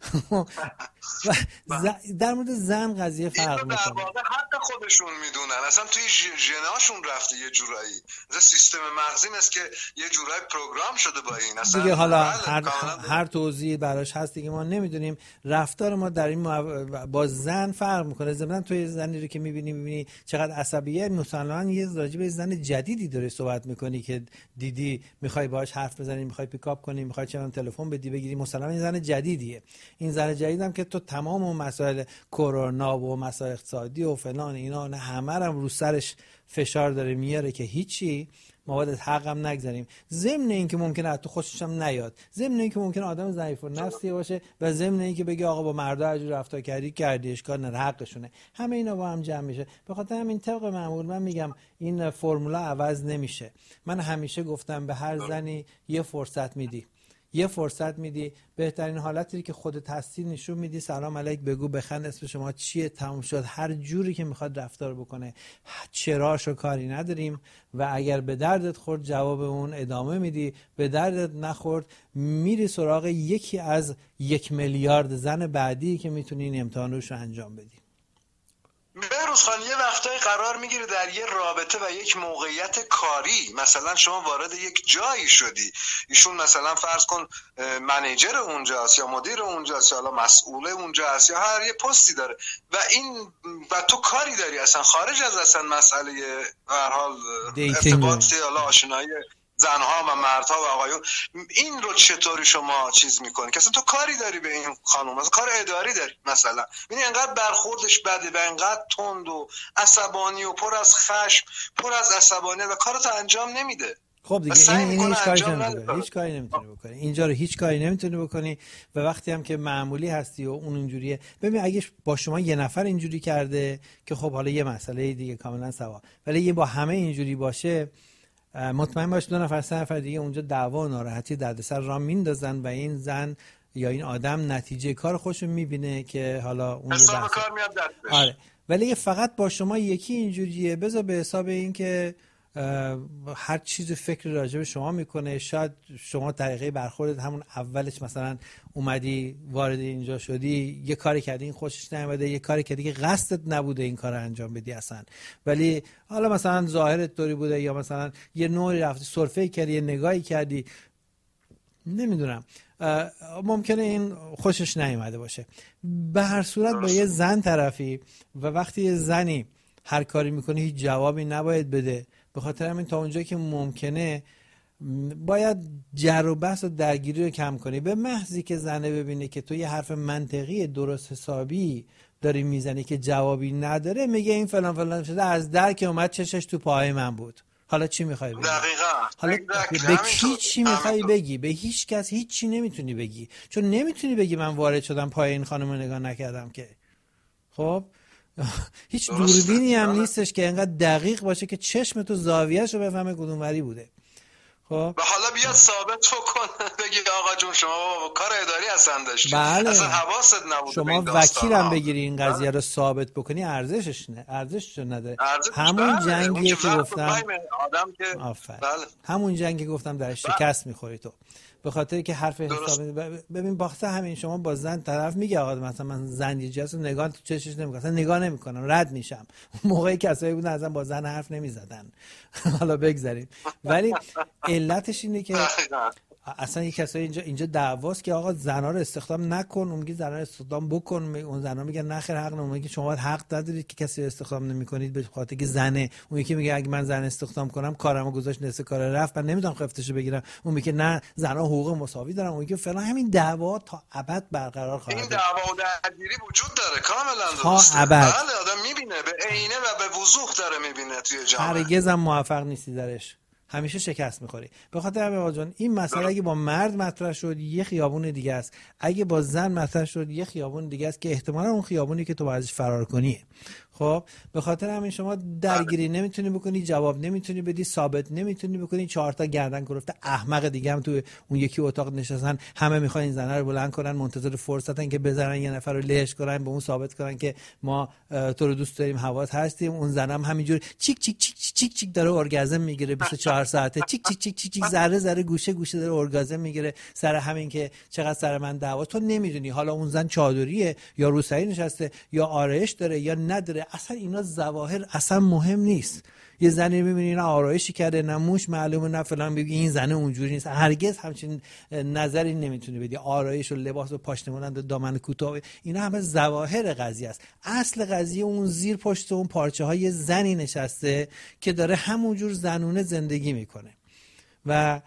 در مورد زن قضیه فرق میکنه، در واقع حق خودشون میدونن، اصلا توی ژناشون رفته یه جورایی، مثلا سیستم مغزی است که یه جورایی پروگرام شده با این اصلا دیگه. حالا هر توضیحی براش هست دیگه، ما نمیدونیم. رفتار ما در این با زن فرق میکنه. ضمن توی زنی رو که میبینی چقدر عصبیه، مثلا یه راجع به زن جدیدی داره صحبت میکنی که دیدی میخوای باهاش حرف بزنی، میخوای پیکاپ کنی، میخوای چنان تلفن بدی بگیری، مثلا این زن جدیدیه. این زن جدیدم که تو حتی تمام اون مسائل کرونا و مسائل اقتصادی و فلان اینا همه هم رو سرش فشار داره میاره که هیچی، ما باید از حقم نگذاریم. ضمن اینکه ممکنه حتی خوشش هم نیاد، ضمن اینکه ممکنه آدم ضعیف النفسی باشه و ضمن اینکه بگه آقا با مردا هرجور رفتار کردی اشکال نداره، حقشونه. همه اینا با هم جمع میشه. به خاطر همین طبق معمول من میگم این فرمولا عوض نمیشه. من همیشه گفتم به هر زنی یه فرصت میدی، بهترین حالتی که خودت هستی نشون میدی، سلام علیک بگو، بخند، اسم شما چیه، تموم شد. هر جوری که میخواد رفتار بکنه، چراشو کاری نداریم و اگر به دردت خورد جواب اون ادامه میدی، به دردت نخورد میری سراغ یکی از 1 میلیارد زن بعدی که میتونی این امتحانش رو انجام بدی. بهروز خان، یه وقتایی قرار میگیره در یه رابطه و یک موقعیت کاری، مثلا شما وارد یک جایی شدی، ایشون مثلا فرض کن منیجر اونجاست یا مدیر اونجاست یا مسئول اونجاست یا هر یه پستی داره و تو کاری داری اصلا خارج از اصلا مسئله به هر حال ارتباط یا آشنایی زنها و مردها و آقایون، این رو چطوری شما چیز میکنی که اصلا تو کاری داری به این خانم، مثلا کار اداری داری مثلا، این انقدر برخوردش بده و انقدر تند و عصبانی و پر از خشم، پر از عصبانیت و کارتو انجام نمیده. خب دیگه این هیچ کاری نمیتونی بکنی. اینجا رو هیچ کاری نمیتونی بکنی و وقتی هم که معمولی هستی و اون اینجوریه، ببین اگه با شما یه نفر اینجوری کرده که خب حالا یه مسئله دیگه کاملا سوا، ولی یه با همه اینجوری باشه، مطمئن باش 2 نفر 3 نفر دیگه اونجا دعوا و ناراحتی دردسر را میندازن و این زن یا این آدم نتیجه کار خودشو میبینه که حالا اون حساب کار میاد دستش. آره، ولی فقط با شما یکی اینجوریه، بذار به حساب این که هر چیز فکر راجع به شما میکنه. شاید شما طریقه برخوردت همون اولش مثلا اومدی وارد اینجا شدی، یه کاری کردی این خوشش نیومده، یه کاری کردی که قصدت نبوده این کار انجام بدی اصلا، ولی حالا مثلا ظاهرت طوری بوده یا مثلا یه نوعی رفتی سرفه کردی، یه نگاهی کردی، نمیدونم، ممکنه این خوشش نیومده باشه. به هر صورت با یه زن طرفی و وقتی یه زنی هر کاری میکنه هیچ جوابی نباید بده. به خاطر همین تا اونجایی که ممکنه باید جر و بحث و درگیری رو کم کنی. به محضی که زنه ببینه که تو یه حرف منطقی درست حسابی داری میزنی که جوابی نداره، میگه این فلان فلان شده، از در که اومد چشش تو پای من بود. حالا چی میخوای بگی؟ دقیقاً. حالا به کی چی میخوای بگی؟ به هیچ کس هیچ چی نمیتونی بگی، چون نمیتونی بگی من وارد شدم پای این خانم نگاه نکردم که. خب هیچ دوربینی هم نیستش که انقدر دقیق باشه که چشم تو زاویه‌شو بفهمه کدوم وری بوده. خب و حالا بیاد ثابت بکن بگی آقا جون شما کار اداری اصلا داشتی، بله. اصلا حواست نبود. شما وکیلم بگیری این قضیه رو ثابت بکنی، ارزشش نداره. همون جنگیه که گفتم همون جنگی گفتم در شکست میخوری تو، به خاطر که حرف حسابی. ببین باخته همین، شما با زن طرف میگه آقا مثلا من زن یه جاست نگاه تو چشش نمیکنم، اصلا نگاه نمیکنم، رد میشم. موقعی کسایی بودن اصلا با زن حرف نمیزدن. حالا بگذاریم، ولی علتش اینه که اصلا یک کسایی اینجا دعواست که آقا زنا رو استخدام نکن، اون میگه زنا رو استخدام بکن، اون زنا میگن نه خیر حق نمیگه شما حق ندارید که کسی رو استخدام نمیکنید به خاطر که زنه. اون یکی میگه اگه من زن استخدام کنم کارمو گذاشت نصف کار رفت، من نمیدونم خفتشو بگیرم. اون میگه نه زنا حقوق مساوی دارن، اون میگه فلان. همین دعوا تا ابد برقرار خواهد بود. این دعوا و درگیری وجود داره کاملا درسته. تا ابد. بله آدم میبینه به عینه و به وضوح داره میبینه توی جامعه. هرگز هم موفق نیستی درش، همیشه شکست میخوری. به خاطر همین آقا جان این مسئله اگه با مرد مطرح شد یه خیابون دیگه است، اگه با زن مطرح شد یه خیابون دیگه است که احتمالاً اون خیابونی که تو ازش فرار کنی. خب به خاطر همین شما درگیری نمیتونی بکنی، جواب نمیتونی بدی، ثابت نمیتونی بکنی. 4 تا گردن گرفته احمق دیگه هم تو اون یکی اتاق نشستن، همه میخوان این زنه رو بلند کنن، منتظر فرصتن که بزنن یه نفر رو لهش کنن، به اون ثابت کنن که ما تو رو دوست داریم، حواس هستیم. اون زنم همینجور چیک چیک چیک چیک چیک داره اورگازم میگیره 24 ساعته، چیک چیک چیک چیک ذره ذره گوشه گوشه داره اورگازم میگیره سر همین که چقدر سر من دعوا. تو نمیدونی حالا اون زن چادریه یا روسری نشسته یا آرایش داره یا نداره. اصلا اینا ظواهر اصلا مهم نیست. یه زنی میبینی نه آرایشی کرده نه موش معلومه نه فلان، بگی این زنه اونجوری نیست. هرگز همچین نظری نمیتونی بدی. آرایش و لباس و پاشنه‌مانند و دامن کوتاه اینا همه ظواهر قضیه است. اصل قضیه اون زیر پشت اون پارچه های زنی نشسته که داره همونجور زنونه زندگی میکنه و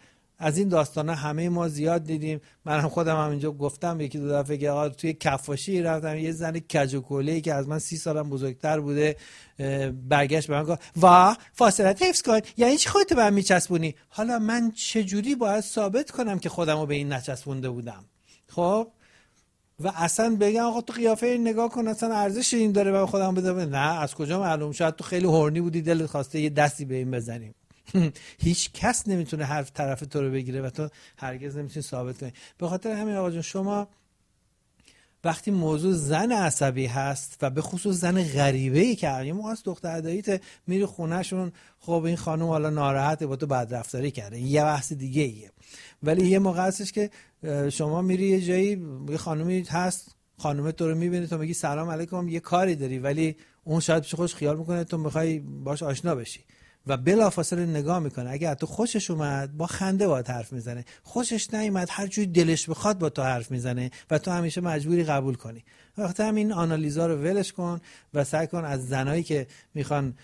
از این داستانا همه ما زیاد دیدیم. من خودم هم اینجا گفتم یکی دو دفعه که آقا توی کفاشی رفتم، یه زن کج و کله‌ای که از من 30 سالم بزرگتر بوده برگشت به من گفت وا فاصله حفظ کن، یعنی چی خودت به من میچسبونی؟ حالا من چجوری باید ثابت کنم که خودمو به این نچسبونده بودم؟ خب و اصلا بگم آقا تو قیافه این نگاه کن اصلا ارزش این داره من خودم بدم؟ نه، از کجا معلوم؟ شاید تو خیلی هورنی بودی دلت خواسته یه دستی به این بزنیم. هیچ کس نمیتونه هر طرف تو رو بگیره و تو هرگز نمیتونی ثابت کنی. به خاطر همین آقا جون، شما وقتی موضوع زن عصبی هست و به خصوص زن غریبه‌ای که یه موقع از دختر داییت میری خونهشون، خب این خانم حالا ناراحته با تو بدرفتاری کرده، یه بحث دیگه ایه. ولی یه موقع هستش که شما میری یه جایی، یه خانمی هست، خانم تو رو میبینه، تو میگی سلام علیکم، یه کاری داری، ولی اون شاید پیش خودش خیال میکنه تو میخوای باش آشنا بشی و بلافاصله نگاه میکنه. اگر تو خوشش اومد با خنده باهات حرف میزنه، خوشش نیومد هر جوری دلش بخواد با تو حرف میزنه و تو همیشه مجبوری قبول کنی. وقتی همین آنالیزا رو ولش کن و سعی کن از زنایی که میخوان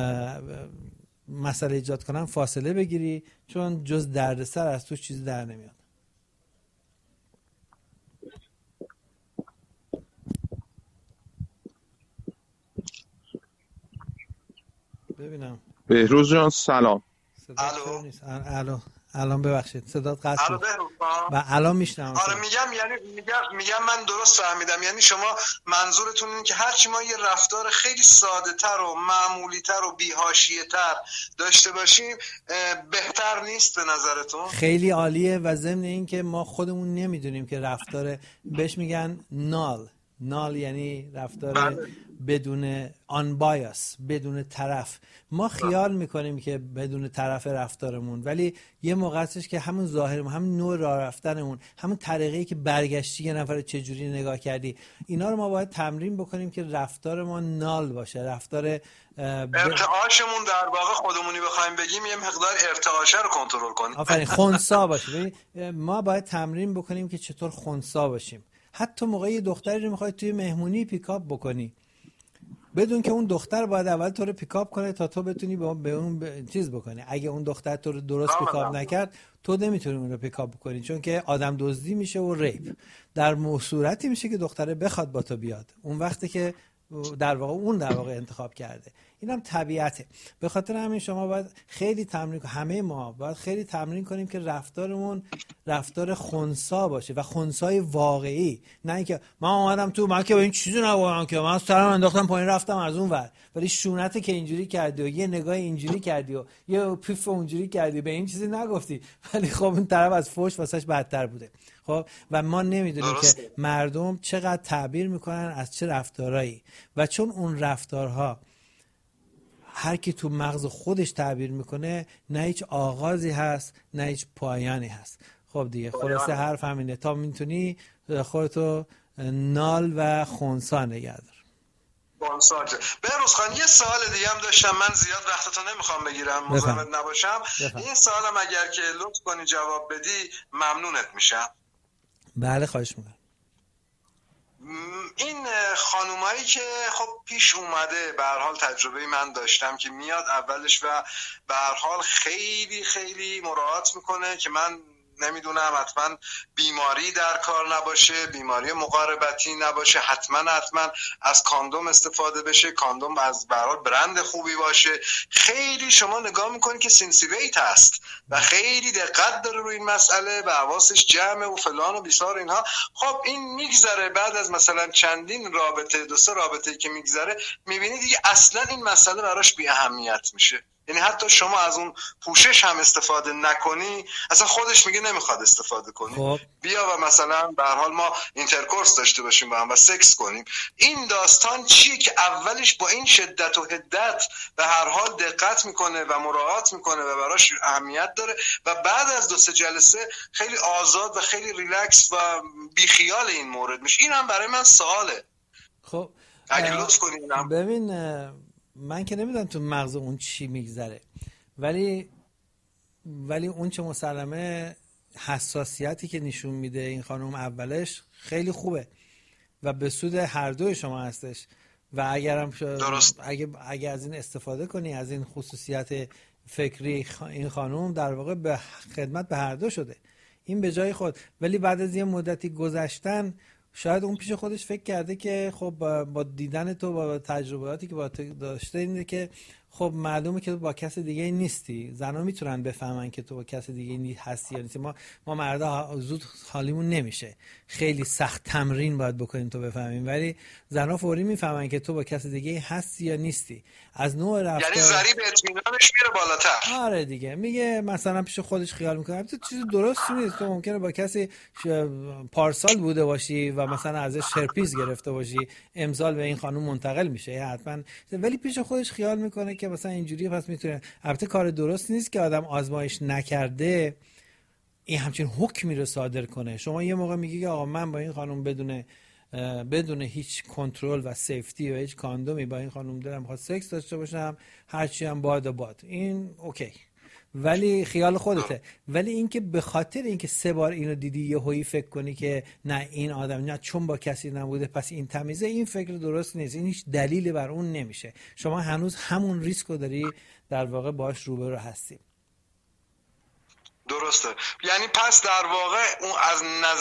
مسئله ایجاد کنن فاصله بگیری، چون جز دردسر از تو چیزی در نمیاد. ببینم بهروز جان سلام. الو الان ببخشید صدات قطع شد. و الان میشنم. آره میگم من درست فهمیدم، یعنی شما منظورتون اینه که هرچی ما یه رفتار خیلی ساده تر و معمولی تر و بی‌حاشیه تر داشته باشیم بهتر نیست به نظرتون؟ خیلی عالیه و ضمن این که ما خودمون نمیدونیم که رفتار بهش میگن نال یعنی رفتار بدون آنبایاس، بدون طرف. ما خیال میکنیم که بدون طرف رفتارمون، ولی یه موقع هستش که همون ظاهرمون، همون نوع راه رفتنمون، همون طریقی که برگشتی یه نفر چجوری نگاه کردی، اینا رو ما باید تمرین بکنیم که رفتار ما نال باشه. رفتار ارتعاشمون در واقع خودمونی بخوایم بگیم یه مقدار ارتعاشه رو کنترل کنیم. آفرین، خنثی باشه. ما باید تمرین بکنیم که چطور خنثی باشیم. حتی موقعی یه دختری رو میخوای توی مهمونی پیکاپ بکنی، بدون که اون دختر باید اول تو رو پیکاپ کنه تا تو بتونی به اون چیز بکنی. اگه اون دختر تو رو درست پیکاپ نکرد، تو نمیتونی اون رو پیکاپ بکنی، چون که آدم دزدی میشه و ریپ. در صورتی میشه که دختره بخواد با تو بیاد، اون وقتی که در واقع انتخاب کرده. اینم طبیعته. به خاطر همین شما باید خیلی تمرین کنید، همه ما باید خیلی تمرین کنیم که رفتارمون رفتار خنثی باشه و خنثی واقعی، نه اینکه من اومدم تو، من که به این چیزی نگفتم که من سرم انداختم پایین رفتم از اون ور، ولی شونته که اینجوری کردی و یه نگاه اینجوری کردی و یه پیف اونجوری کردی، به این چیزی نگفتی، ولی خب اون طرف از فوش واسش بدتر بوده. خب و ما نمیدونیم که مردم چقدر تعبیر میکنن از چه رفتارهایی، و چون اون رفتارها هر کی تو مغز خودش تعبیر میکنه، نه هیچ آغازی هست نه هیچ پایانی هست. خب دیگه خلاصه حرف همینه. تا میتونی خودتو نال و خنثی نگه دار. بهروز خان یه سوال دیگه هم داشتم، من زیاد وقتتو نمیخوام بگیرم، مزاحمت نباشم. این سوالم اگر که لطف کنی جواب بدی ممنونت میشم. بله خواهش میکنم. این خانومایی که خب پیش اومده، به هر حال تجربه من داشتم که میاد اولش و به هر حال خیلی خیلی مراعات میکنه که من نمیدونم حتما بیماری در کار نباشه، بیماری مقاربتی نباشه، حتما از کاندوم استفاده بشه، کاندوم از به هر حال برند خوبی باشه. خیلی شما نگاه میکنی که سنسیویت هست و خیلی دقت داره روی این مسئله و حواسش جمعه و فلان و بیسار اینها. خب این میگذره، بعد از مثلا چندین رابطه، 2-3 رابطه‌ای که میگذره، میبینی دیگه اصلا این مسئله براش بی اهمیت میشه. یعنی حتی شما از اون پوشش هم استفاده نکنی، اصلا خودش میگه نمیخواد استفاده کنی. خب. بیا و مثلا به هر حال ما اینترکورس داشته باشیم با هم و سکس کنیم. این داستان چیه که اولش با این شدت و حدت به هر حال دقت میکنه و مراعات میکنه و براش اهمیت داره و بعد از 2-3 جلسه خیلی آزاد و خیلی ریلکس و بیخیال این مورد میشه. این هم برای من سواله. خب اگه لطف کنید. ببین من که نمیدونم تو مغز اون چی میگذره، ولی اون چه مسلمه حساسیتی که نشون میده این خانم اولش خیلی خوبه و به سود هر دوی شما هستش. و اگرم اگه از این استفاده کنی، از این خصوصیت فکری این خانم در واقع به خدمت به هر دو شده، این به جای خود. ولی بعد از یه مدتی گذشتن شاید اون پیش خودش فکر کرده که خب با دیدن تو با تجرباتی که با تو داشته اینه که خب معلومه که تو با کس دیگه نیستی. زنا میتونن بفهمن که تو با کس دیگه هستی یا نیستی. ما مردا زود حالیمون نمیشه، خیلی سخت تمرین باید بکنیم تو بفهمیم، ولی زنا فوری میفهمن که تو با کس دیگه هستی یا نیستی. از نوع رفتار یعنی ضریب اطمینانش میره بالاتر. آره دیگه، میگه مثلا پیش خودش خیال میکنه تو چیز درستی نیست، تو ممکنه با کسی پارسال بوده باشی و مثلا ازش هرپیز گرفته باشی، امسال به این خانم منتقل میشه حتما، ولی پیش خودش خیال میکنه که مثلا اینجوری پس میتونه. البته کار درست نیست که آدم آزمایش نکرده این همچین حکمی رو صادر کنه. شما یه موقع میگی که آقا من با این خانم بدون هیچ کنترل و سیفتی و هیچ کاندومی با این خانم دلم خواست سکس داشته باشم، هرچی هم باد، این اوکی، ولی خیال خودته. ولی اینکه به خاطر اینکه 3 بار اینو دیدی یهویی فکر کنی که نه این آدم نه چون با کسی نبوده پس این تمیزه، این فکر درست نیست، این هیچ دلیلی بر اون نمیشه. شما هنوز همون ریسکو داری در واقع باش روبرو هستی. درسته. یعنی پس در واقع اون از نظر